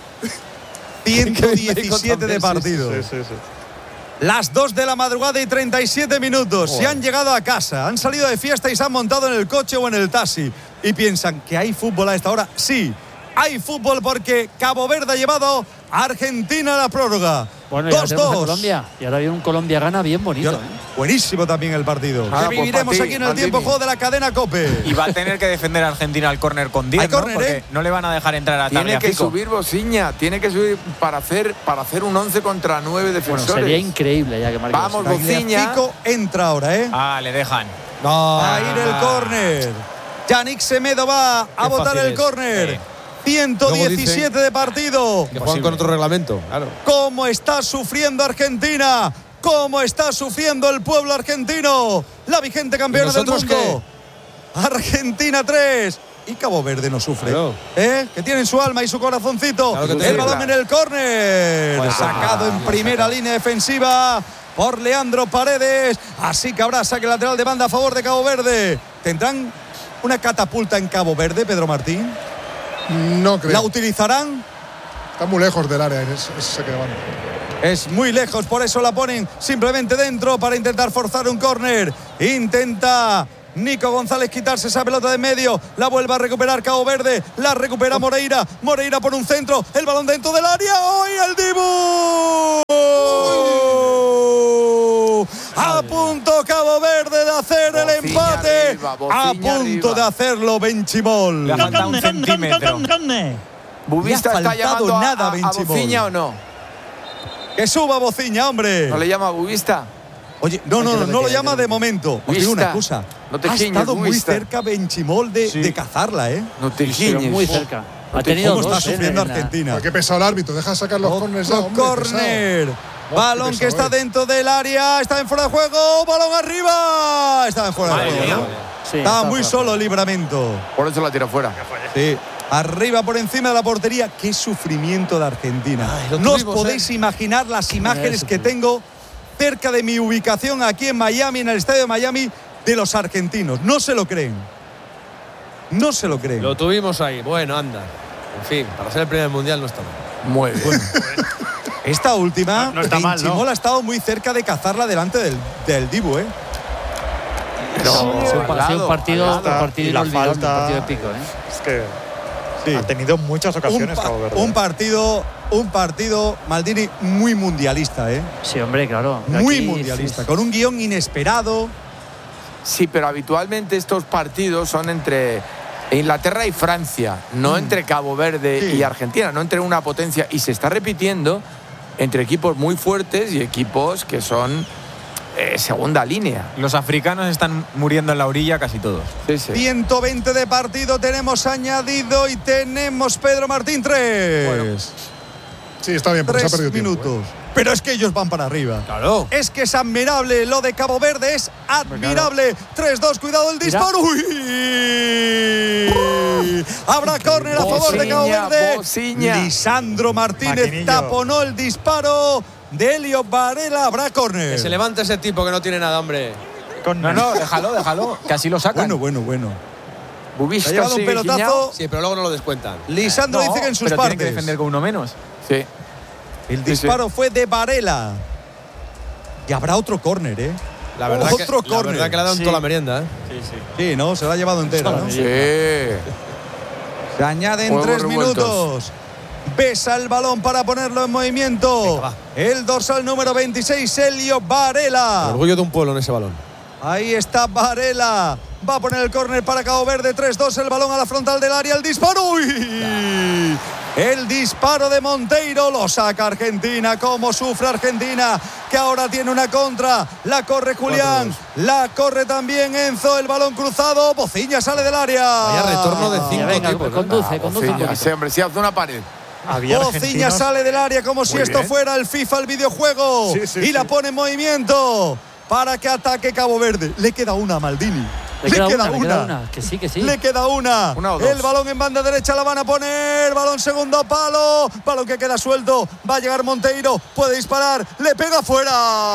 ciento diecisiete de también, sí, partido. Sí, sí, sí. Las dos de la madrugada y treinta y siete minutos. Se han llegado a casa, han salido de fiesta y se han montado en el coche o en el taxi. Y piensan que hay fútbol a esta hora. Sí, hay fútbol porque Cabo Verde ha llevado a Argentina a la prórroga. Bueno, ya dos tenemos a dos. Colombia. Y ahora viene un Colombia-Gana bien bonito, ¿eh? Buenísimo también el partido. Ah, que pues viviremos para ti, aquí en el Maldini. tiempo juego de la cadena COPE. Y va a tener que defender a Argentina al córner con diez, Hay ¿no? córner, Porque ¿eh? no le van a dejar entrar a Tiene que Tagliafico. subir Bosiña, tiene que subir para hacer, para hacer un once contra nueve Bueno, defensores. sería increíble ya que marque Vamos, Bosiña. Bociña. Tagliafico entra ahora, ¿eh? Ah, le dejan. No. Va a ir el córner. Yannick Semedo va a Qué botar fácil el es. córner. Sí. ciento diecisiete de partido. Que juegan con otro reglamento, claro. ¿Cómo está sufriendo Argentina? ¿Cómo está sufriendo el pueblo argentino? La vigente campeona ¿Y del nosotros mundo. Argentina tres. Y Cabo Verde no sufre. Claro. ¿Eh? Que tienen su alma y su corazoncito. Claro que el tiene. balón en el córner. Bueno, Sacado en vamos, primera sacado. línea defensiva por Leandro Paredes. Así que habrá saque lateral de banda a favor de Cabo Verde. ¿Tendrán una catapulta en Cabo Verde, Pedro Martín? No creo. ¿La utilizarán? Está muy lejos del área en ese, ese saque de banda. Es muy lejos, por eso la ponen simplemente dentro para intentar forzar un córner. Intenta Nico González quitarse esa pelota de medio. La vuelve a recuperar Cabo Verde. La recupera Moreira. Moreira por un centro. El balón dentro del área. ¡Hoy el Dibu! A punto Cabo Verde de hacer Bociña el empate. arriba, a punto arriba. de hacerlo Benchimol. Le ha faltado un centímetro. ¿Bubista Le ha está faltado llamando nada, a, a, a Benchimol. Bociña o no? Que suba Bociña, hombre. ¿No le llama Bubista? Oye, no, no, no, no lo llama de momento. Os digo una excusa. No te ha giñes, estado muy Bubista. cerca Benchimol de, Sí. de cazarla, ¿eh? No te Pero giñes. muy cerca. No Ha te- tenido ¿Cómo dos, está ¿eh? sufriendo en la- Argentina? Qué pesado el árbitro, deja sacar los corners ya, Otro hombre, córner. pesado. Balón Qué que pesado, está eh. dentro del área. Está en fuera de juego. Balón arriba. Está en fuera de Madre juego. mía. ¿no? Sí, Está está muy fuera. solo Libramento. Por eso la tira fuera. Sí. Arriba por encima de la portería. Qué sufrimiento de Argentina. Ay, lo no os tuvimos, podéis imaginar las imágenes Eso, que tío. tengo cerca de mi ubicación aquí en Miami, en el estadio de Miami, de los argentinos. No se lo creen. No se lo creen. Lo tuvimos ahí. Bueno, anda. En fin, para ser el primer mundial no está mal. Muy bien. Esta última, No- no está mal, ¿no? Benchimol ha estado muy cerca de cazarla delante del, del Dibu, ¿eh? Pero, Ha sido un- ha sido un al partido, lado. un partido Y la inolvidable, un falta- partido épico, ¿eh? Es que Sí. ha tenido muchas Un, ocasiones pa- Cabo Verde. un partido, un partido, Maldini, muy mundialista, ¿eh? Sí, hombre, claro. Muy Aquí, mundialista, sí. con un guión inesperado. Sí, pero habitualmente estos partidos son entre Inglaterra y Francia, no entre Cabo Verde Sí. y Argentina, no entre una potencia. Y se está repitiendo entre equipos muy fuertes y equipos que son eh, segunda línea. Los africanos están muriendo en la orilla casi todos. Sí, sí. ciento veinte de partido tenemos añadido y tenemos Pedro Martín tres. Sí, está bien, porque se ha Tres perdido tiempo, minutos. ¿eh? Pero es que ellos van para arriba. Claro. Es que es admirable lo de Cabo Verde, es admirable. tres dos, cuidado el Mira. disparo. ¡Uy! Habrá córner a favor de Cabo Bociña, Verde. Bociña. Lisandro Martínez Maquinillo. taponó el disparo de Elio Varela. Habrá córner. Que se levante ese tipo que no tiene nada, hombre. Con- No, no, déjalo, déjalo, que así lo sacan. Bueno, bueno, bueno. Ha Bubista llevado un sigue pelotazo. guiñado. Sí, pero luego no lo descuentan. Lisandro No, dice que en sus pero tienen partes. que defender con uno menos. Sí. El Sí, disparo fue de Varela. Y habrá otro córner, ¿eh? La verdad, que, Otro la córner. verdad que le ha dado Sí. toda la merienda, ¿eh? Sí, sí. Sí, ¿no? Se la ha llevado entera, ¿no? Sí. Se añaden Huevos tres revueltos. minutos. Besa el balón para ponerlo en movimiento. Venga, va. El dorsal número veintiséis, Elio El Varela. orgullo de un pueblo en ese balón. Ahí está Varela. Va a poner el córner para Cabo Verde. tres dos, el balón a la frontal del área. El disparo. ¡Uy! El disparo de Monteiro lo saca Argentina. Cómo sufre Argentina, que ahora tiene una contra. La corre Julián. La corre también Enzo. El balón cruzado. Bociña sale del área. Vaya retorno de cinco Venga, tipos, ¿eh? conduce, conduce un Bociña, poquito. sí, hombre, sí, hace una pared. Había Bociña argentinos- sale del área como si Muy esto bien. fuera el FIFA, el videojuego. Sí, sí, y la sí. pone en movimiento para que ataque Cabo Verde. Le queda una a Maldini. Le queda una, le queda una. Que sí, que sí. Le queda una. Una o dos. El balón en banda derecha la van a poner. Balón segundo palo. Balón que queda suelto. Va a llegar Monteiro. Puede disparar. Le pega fuera.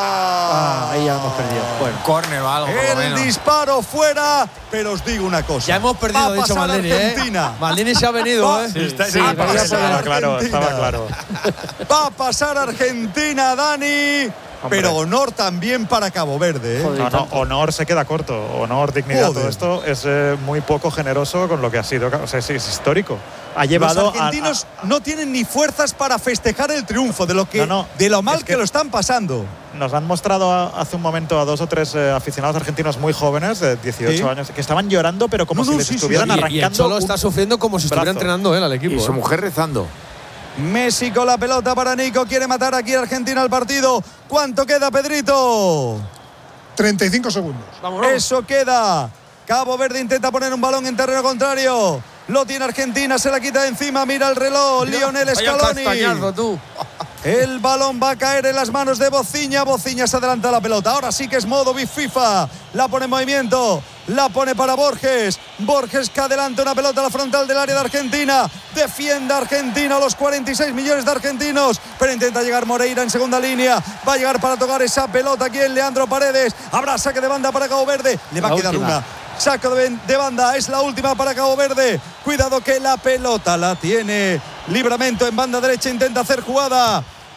Ah, ahí ya hemos perdido. Bueno. Córner o algo, por lo El menos. disparo fuera. Pero os digo una cosa. Ya hemos perdido, Va a ha dicho pasar Maldini, ¿eh? Argentina. Maldini se ha venido, Va- ¿eh? Sí, Sí, va a pero ya pasar Estaba claro, Argentina. estaba claro. Va a pasar Argentina, Dani. Pero honor también para Cabo Verde, ¿eh? Joder. No, no, honor se queda corto. Honor, dignidad, Joder. todo esto es eh, muy poco generoso con lo que ha sido. O sea, es, es histórico. Ha llevado Los argentinos a- no tienen ni fuerzas para festejar el triunfo de lo que No, no, de lo mal es que, que- lo están pasando. a- nos han mostrado a- hace un momento a dos o tres eh, aficionados argentinos muy jóvenes, de dieciocho Sí. años, que estaban llorando, pero como No, si no, les sí, sí. estuvieran Y, y el arrancando. Cholo un está sufriendo como si estuviera brazo. entrenando él al equipo. Y su ¿eh? mujer rezando. Messi con la pelota para Nico. Quiere matar aquí a Argentina al partido. ¿Cuánto queda, Pedrito? treinta y cinco segundos. Eso queda. Cabo Verde intenta poner un balón en terreno contrario. Lo tiene Argentina, se la quita de encima. Mira el reloj. Lionel Vaya Scaloni. castañazo, tú. El balón va a caer en las manos de Bociña. Bociña se adelanta la pelota. Ahora sí que es modo Big FIFA. La pone en movimiento. La pone para Borges. Borges que adelanta una pelota a la frontal del área de Argentina. Defiende a Argentina a los cuarenta y seis millones de argentinos. Pero intenta llegar Moreira en segunda línea. Va a llegar para tocar esa pelota aquí en Leandro Paredes. Habrá saque de banda para Cabo Verde. Le va La a quedar última. una. Saco de, de banda, es la última para Cabo Verde. Cuidado que la pelota la tiene Libramento en banda derecha, intenta hacer jugada.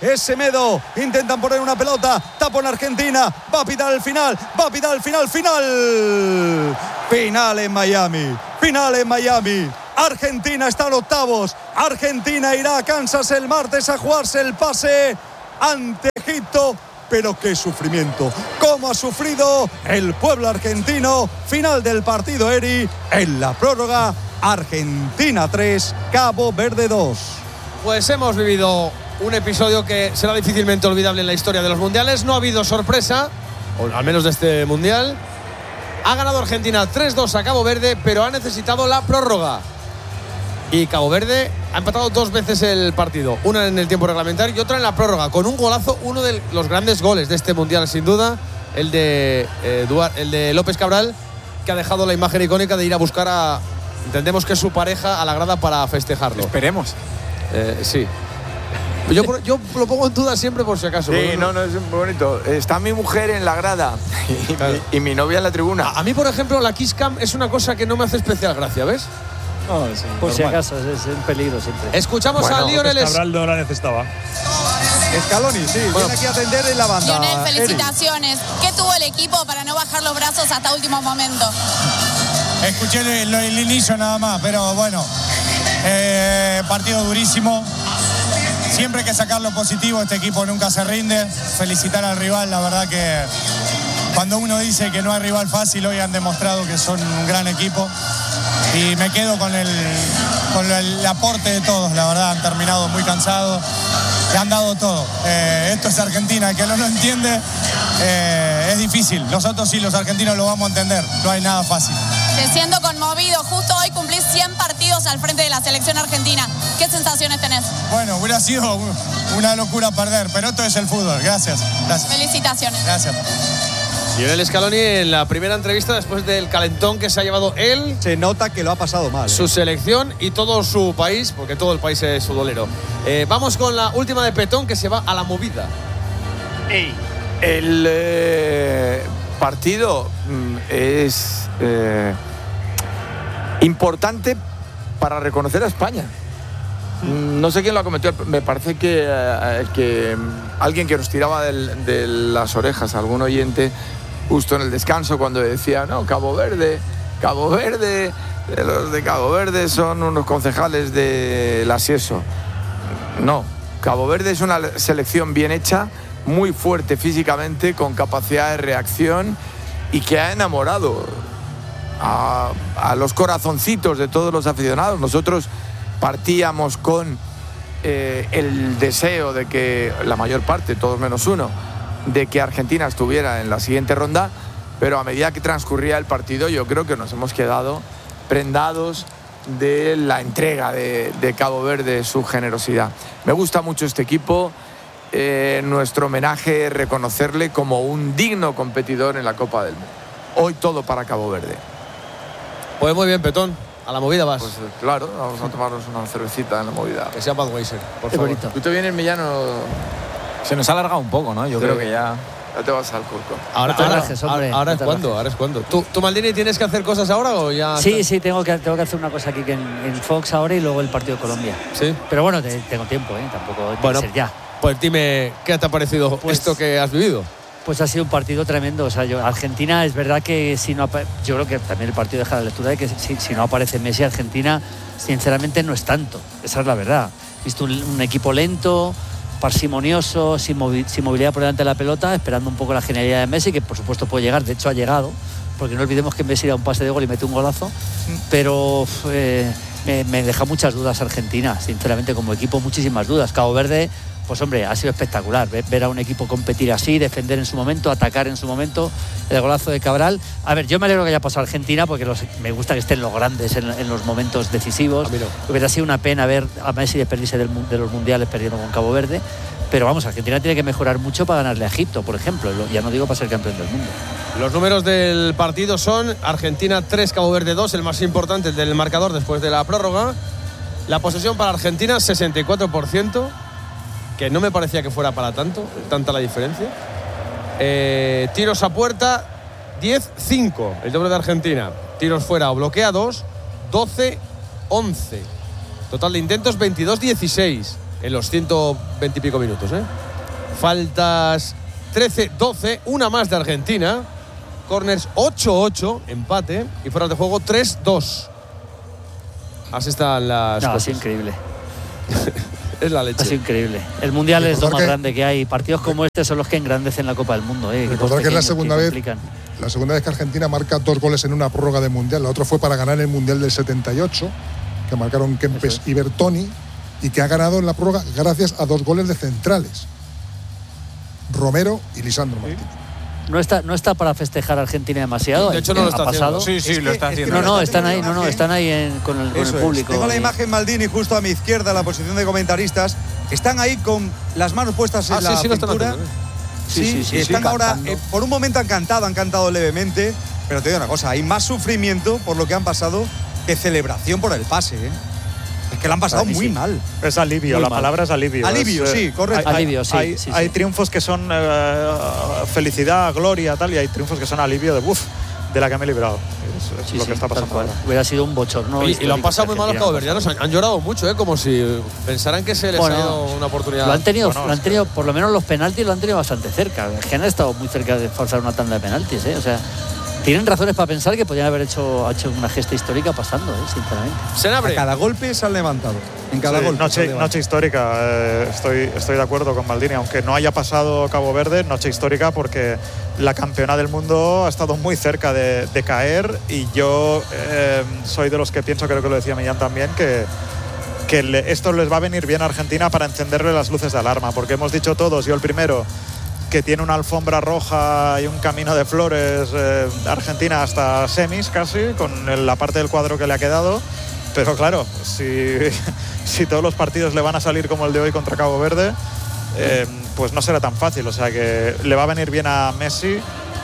Es Semedo. Intentan poner una pelota. Tapón Argentina. Va a pitar el final. Va a pitar el final. Final. Final en Miami. Final en Miami. Argentina está en octavos. Argentina irá a Kansas el martes a jugarse el pase ante Egipto. Pero qué sufrimiento. Cómo ha sufrido el pueblo argentino. Final del partido, Eri. En la prórroga, Argentina tres, Cabo Verde dos. Pues hemos vivido un episodio que será difícilmente olvidable en la historia de los mundiales. No ha habido sorpresa, o al menos de este mundial. Ha ganado Argentina tres dos a Cabo Verde, pero ha necesitado la prórroga. Y Cabo Verde ha empatado dos veces el partido, una en el tiempo reglamentario y otra en la prórroga, con un golazo, uno de los grandes goles de este mundial, sin duda, el de, eh, Duar, el de López Cabral, que ha dejado la imagen icónica de ir a buscar a, entendemos que es su pareja, a la grada para festejarlo. Esperemos. Eh, sí. Yo, yo lo pongo en duda siempre por si acaso. Sí, no, no, es muy bonito. Está mi mujer en la grada y, claro. mi, y mi novia en la tribuna. A, a mí, por ejemplo, la Kiss Cam es una cosa que no me hace especial gracia, ¿ves? No, sí, por normal. Si acaso, es, es un peligro siempre. Escuchamos bueno, a Lionel. Cabral no la necesitaba. Scaloni, sí, bueno. Tiene que atender en la banda. Lionel, felicitaciones. Eri. ¿Qué tuvo el equipo para no bajar los brazos hasta último momento? Escuché el, el inicio nada más, pero bueno, eh, partido durísimo. Siempre hay que sacar lo positivo, este equipo nunca se rinde. Felicitar al rival, la verdad que cuando uno dice que no hay rival fácil, hoy han demostrado que son un gran equipo. Y me quedo con el, con el aporte de todos, la verdad, han terminado muy cansados, le han dado todo. Eh, esto es Argentina, el que no lo entiende eh, es difícil. Nosotros sí, los argentinos lo vamos a entender, no hay nada fácil. Te siento conmovido, justo hoy cumplís cien partidos al frente de la selección argentina. ¿Qué sensaciones tenés? Bueno, hubiera sido una locura perder, pero esto es el fútbol. Gracias. Gracias. Felicitaciones. Gracias. Lionel Scaloni en la primera entrevista después del calentón que se ha llevado él. Se nota que lo ha pasado mal. Su ¿eh? selección y todo su país, porque todo el país es futbolero. Eh, vamos con la última de Petón que se va a la movida. Ey. El eh, partido mm, es eh, importante para reconocer a España. Mm. No sé quién lo ha cometido. Me parece que, eh, que alguien que nos tiraba del, de las orejas, algún oyente, justo en el descanso, cuando decía, no, Cabo Verde, Cabo Verde, los de Cabo Verde son unos concejales de la SIESO. No, Cabo Verde es una selección bien hecha, muy fuerte físicamente, con capacidad de reacción y que ha enamorado a, a los corazoncitos de todos los aficionados. Nosotros partíamos con eh, el deseo de que la mayor parte, todos menos uno, de que Argentina estuviera en la siguiente ronda, pero a medida que transcurría el partido yo creo que nos hemos quedado prendados de la entrega de, de Cabo Verde, su generosidad. Me gusta mucho este equipo. Eh, nuestro homenaje es reconocerle como un digno competidor en la Copa del Mundo. Hoy todo para Cabo Verde. Pues muy bien, Petón. A la movida vas. Pues claro, vamos a tomarnos una cervecita en la movida. Que sea Budweiser, por Qué favor. bonito. Tú te vienes, Millano. Se nos ha alargado un poco, ¿no? Yo Sí. creo que ya. Ya te vas al Curco. Ahora, No te ahora, rajes, hombre, ahora, ahora no es te cuando, rajes. ahora es cuando. ¿Tú, tú, Maldini, tienes que hacer cosas ahora o ya? Sí, estás? sí, tengo que, tengo que hacer una cosa aquí que en, en Fox ahora y luego el partido de Colombia. Sí. Pero bueno, te- tengo tiempo, ¿eh? Tampoco tiene Bueno, que ser ya. Pues dime, ¿qué te ha parecido Pues- esto que has vivido? Pues ha sido un partido tremendo. O sea, yo, Argentina es verdad que si no apa- yo creo que también el partido deja la lectura de que si, si no aparece Messi, Argentina sinceramente no es tanto. Esa es la verdad. He visto un, un equipo lento, parsimonioso, sin, movi- sin movilidad por delante de la pelota, esperando un poco la genialidad de Messi, que por supuesto puede llegar, de hecho ha llegado, porque no olvidemos que Messi da un pase de gol y mete un golazo, pero eh, me, me deja muchas dudas Argentina, sinceramente como equipo muchísimas dudas. Cabo Verde, pues hombre, ha sido espectacular ver, ver a un equipo competir así, defender en su momento, atacar en su momento, el golazo de Cabral. A ver, yo me alegro que haya pasado Argentina porque los, me gusta que estén los grandes en, en los momentos decisivos. A mí no. Hubiera sido una pena ver a Messi despedirse del, mu- de los mundiales perdiendo con Cabo Verde, pero vamos, Argentina tiene que mejorar mucho para ganarle a Egipto, por ejemplo, Lo- ya no digo para ser campeón del mundo. Los números del partido son Argentina tres, Cabo Verde dos, el más importante, el del marcador después de la prórroga. La posesión para Argentina, sesenta y cuatro por ciento, que no me parecía que fuera para tanto, tanta la diferencia. Eh, tiros a puerta, diez cinco, el doble de Argentina. Tiros fuera o bloqueados, doce once. Total de intentos, veintidós dieciséis. en los ciento veinte y pico minutos, ¿eh? Faltas trece doce, una más de Argentina. Corners ocho ocho, empate. Y fuera de juego tres dos. Así están las no, cosas. Es increíble. Es la leche. Es increíble. El Mundial es lo más que, grande que hay. Partidos como este son los que engrandecen la Copa del Mundo. ¿eh? Recordar que es la segunda vez, la segunda vez que Argentina marca dos goles en una prórroga de Mundial. La otra fue para ganar el Mundial del setenta y ocho, que marcaron Kempes y Bertoni, y que ha ganado en la prórroga gracias a dos goles de centrales, Romero y Lisandro Martínez. No está, no está para festejar a Argentina demasiado. De hecho, no lo está pasado. haciendo. Sí, sí, es lo que, está haciendo. No, no, están ahí, no, no, están ahí en, con el, con el público. Es. Tengo la y... imagen, Maldini, justo a mi izquierda, en la posición de comentaristas. Están ahí con las manos puestas en ah, la sí, sí, cintura. Lo están sí, sí, sí, sí, están sí, ahora, eh, por un momento han cantado, han cantado levemente. Pero te digo una cosa, hay más sufrimiento por lo que han pasado que celebración por el pase, ¿eh? Es que lo han pasado muy sí. mal. Es alivio, muy la mal. palabra es alivio. Alivio, es, sí, correcto. Hay, alivio, sí. Hay, sí, hay sí. triunfos que son eh, felicidad, gloria, tal, y hay triunfos que son alivio de buf, de la que me he librado. Es, es sí, lo sí, que está pasando ahora. Hubiera sido un bochorno. Y, y lo han pasado muy mal los caboverdianos. Han, han llorado mucho, ¿eh? Como si pensaran que se les bueno, ha ido una oportunidad. Lo han tenido, bueno, lo han tenido por lo menos los penaltis lo han tenido bastante cerca. Es que han estado muy cerca de forzar una tanda de penaltis, ¿eh? O sea, tienen razones para pensar que podrían haber hecho, hecho una gesta histórica pasando, ¿eh? Sinceramente. Senabre. A cada golpe se han levantado. En cada sí, golpe. Noche, noche histórica. Eh, estoy, estoy de acuerdo con Maldini. Aunque no haya pasado Cabo Verde, noche histórica porque la campeona del mundo ha estado muy cerca de, de caer. Y yo eh, soy de los que pienso, creo que lo decía Millán también, que, que le, esto les va a venir bien a Argentina para encenderle las luces de alarma. Porque hemos dicho todos, yo el primero, que tiene una alfombra roja y un camino de flores eh, Argentina hasta semis casi, con el, la parte del cuadro que le ha quedado. Pero claro, si, si todos los partidos le van a salir como el de hoy contra Cabo Verde, eh, pues no será tan fácil. O sea que le va a venir bien a Messi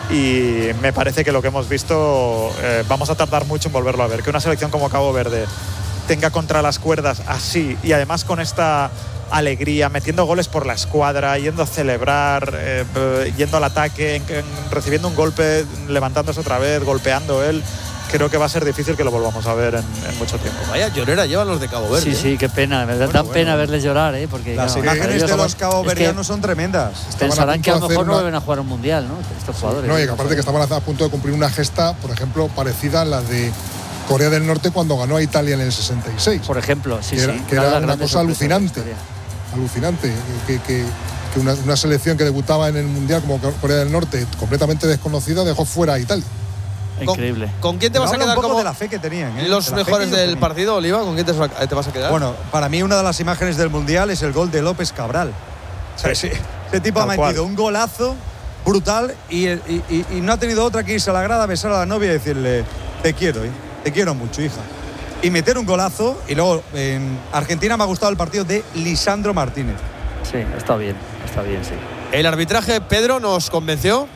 y me parece que lo que hemos visto eh, vamos a tardar mucho en volverlo a ver. Que una selección como Cabo Verde tenga contra las cuerdas así y además con esta alegría, metiendo goles por la escuadra, yendo a celebrar, eh, yendo al ataque, en, en, recibiendo un golpe, levantándose otra vez, golpeando él. Creo que va a ser difícil que lo volvamos a ver en, en mucho tiempo. Vaya llorera llevan los de Cabo Verde. Sí, sí, qué pena, me bueno, dan bueno. pena verles llorar, ¿eh? Porque las claro, imágenes de los caboverdianos es que son tremendas. Pensarán que a lo mejor no vuelven a jugar un mundial, ¿no? Estos sí, jugadores. No, y aparte que estaban a punto de cumplir una gesta, por ejemplo, parecida a la de Corea del Norte cuando ganó a Italia en el sesenta y seis. Por ejemplo, sí, que era, sí. Que era una cosa alucinante. Alucinante. Que, que, que una, una selección que debutaba en el mundial como Corea del Norte, completamente desconocida, dejó fuera a Italia. Increíble. ¿Con, ¿con quién te vas a quedar un poco como de la fe que tenían, ¿eh? los de mejores del tenían. partido, Oliva? ¿Con quién te, te vas a quedar? Bueno, para mí una de las imágenes del Mundial es el gol de López Cabral. O sea, sí. Ese tipo Tal ha metido cual. un golazo brutal y, y, y, y no ha tenido otra que irse a la grada, besar a la novia y decirle te quiero, ¿eh? te quiero mucho, hija. Y meter un golazo. Y luego en Argentina me ha gustado el partido de Lisandro Martínez. Sí, está bien, está bien, sí. ¿El arbitraje, Pedro, nos convenció?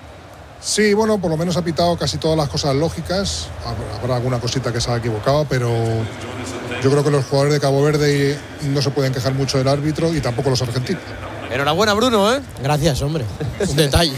Sí, bueno, por lo menos ha pitado casi todas las cosas lógicas. Habrá alguna cosita que se ha equivocado, pero yo creo que los jugadores de Cabo Verde no se pueden quejar mucho del árbitro y tampoco los argentinos. Enhorabuena, Bruno, ¿eh? Gracias, hombre. Un detalle.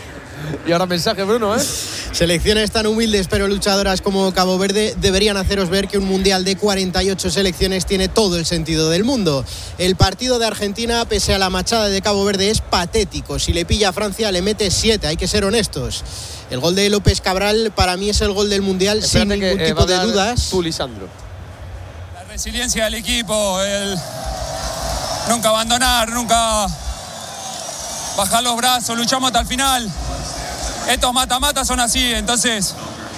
Y ahora mensaje, Bruno, ¿eh? Selecciones tan humildes pero luchadoras como Cabo Verde deberían haceros ver que un mundial de cuarenta y ocho selecciones tiene todo el sentido del mundo. El partido de Argentina, pese a la machada de Cabo Verde, es patético. Si le pilla a Francia, le mete siete, hay que ser honestos. El gol de López Cabral para mí es el gol del mundial. Espérate sin ningún que, eh, tipo de dudas. Tú, Lisandro. La resiliencia del equipo, el nunca abandonar, nunca bajar los brazos, luchamos hasta el final. Estos mata-mata son así, entonces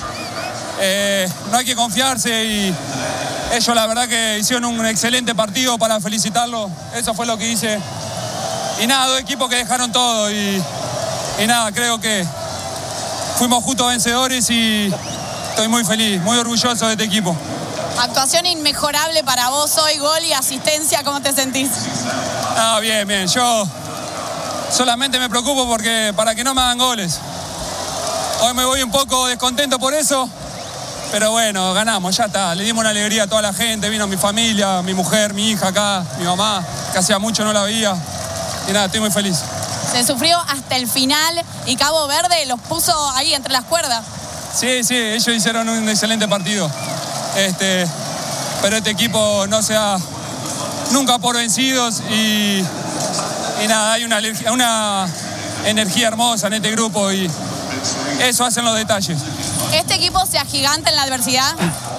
eh, no hay que confiarse y ellos la verdad que hicieron un excelente partido para felicitarlo, eso fue lo que hice. Y nada, dos equipos que dejaron todo y, y nada, creo que fuimos justos vencedores y estoy muy feliz, muy orgulloso de este equipo. Actuación inmejorable para vos hoy, gol y asistencia, ¿cómo te sentís? Ah, bien, bien, yo solamente me preocupo porque para que no me hagan goles. Hoy me voy un poco descontento por eso, pero bueno, ganamos, ya está. Le dimos una alegría a toda la gente, vino mi familia, mi mujer, mi hija acá, mi mamá, que hacía mucho no la veía. Y nada, estoy muy feliz. Se sufrió hasta el final y Cabo Verde los puso ahí entre las cuerdas. Sí, sí, ellos hicieron un excelente partido. Este, pero este equipo no se ha, nunca por vencidos y, y nada, hay una, una energía hermosa en este grupo y eso hacen los detalles. ¿Este equipo se agiganta en la adversidad?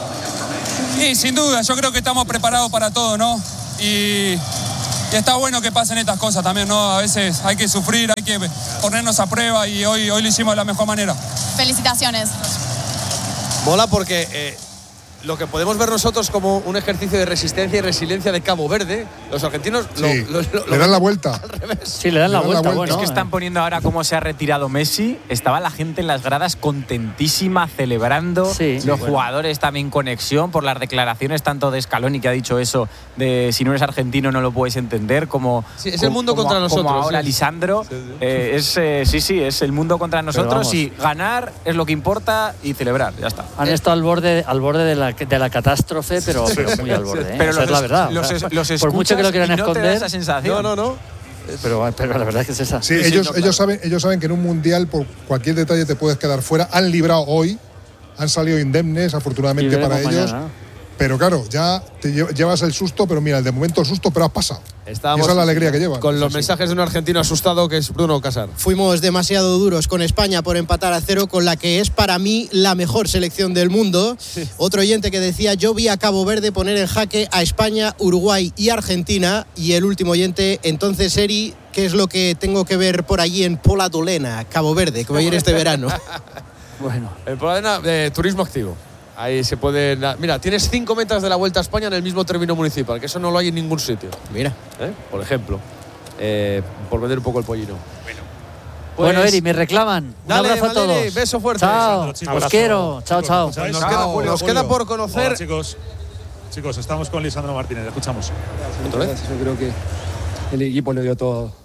Sí, sin duda, yo creo que estamos preparados para todo, ¿no? Y, y está bueno que pasen estas cosas también, ¿no? A veces hay que sufrir, hay que ponernos a prueba y hoy, hoy lo hicimos de la mejor manera. Felicitaciones. Mola porque eh, lo que podemos ver nosotros como un ejercicio de resistencia y resiliencia de Cabo Verde, los argentinos Sí, lo, lo, lo, le dan la vuelta. Sí, le dan la vuelta. Bueno, es que están poniendo ahora cómo se ha retirado Messi. Estaba la gente en las gradas contentísima, celebrando. Sí. Los Sí, bueno. jugadores también conexión por las declaraciones tanto de Scaloni, que ha dicho eso, de si no eres argentino no lo puedes entender, como, Sí, es el como- mundo como- contra nosotros, como ahora sí. Lisandro. Sí, sí. Eh, es, eh, sí, sí, es el mundo contra nosotros vamos. y ganar es lo que importa y celebrar, ya está. Han estado al borde, al borde de, la, de la catástrofe, pero, pero muy al borde. ¿eh? Pero Esa los es la es- verdad. los O sea, es- los por mucho que lo quieran escuchas y no te da esconder. esa sensación. No, no, no. Pero, pero la verdad es que es esa. Sí, Sí, sí, ellos, no, claro. ellos, saben, ellos saben que en un mundial por cualquier detalle te puedes quedar fuera. Han librado hoy, han salido indemnes, Y afortunadamente para veremos ellos. mañana. Pero claro, ya te lle- llevas el susto, pero mira, de momento el susto, pero has pasado. Estábamos y esa es la alegría que llevan. con los Eso sí. mensajes de un argentino asustado que es Bruno Casar. Fuimos demasiado duros con España por empatar a cero con la que es para mí la mejor selección del mundo. Otro oyente que decía, yo vi a Cabo Verde poner en jaque a España, Uruguay y Argentina. Y el último oyente, entonces Eri, ¿qué es lo que tengo que ver por allí en Pola Dolena, Cabo Verde, que voy a ir este verano? Bueno, El problema de turismo activo. Ahí se puede. Mira, tienes cinco metas de la Vuelta a España en el mismo término municipal, que eso no lo hay en ningún sitio. Mira. ¿Eh? Por ejemplo, eh, por vender un poco el pollino. Bueno, bueno Eri, me reclaman. Un dale, abrazo a Valeri, todos. beso fuerte. Chao, Chicos, os quiero. Chao, chicos, chao. ¿escucháis? Nos Chao, queda, Julio, nos queda Julio. por conocer. Hola, chicos. Chicos, estamos con Lisandro Martínez, escuchamos. ¿Otra vez? Yo creo que el equipo le dio todo,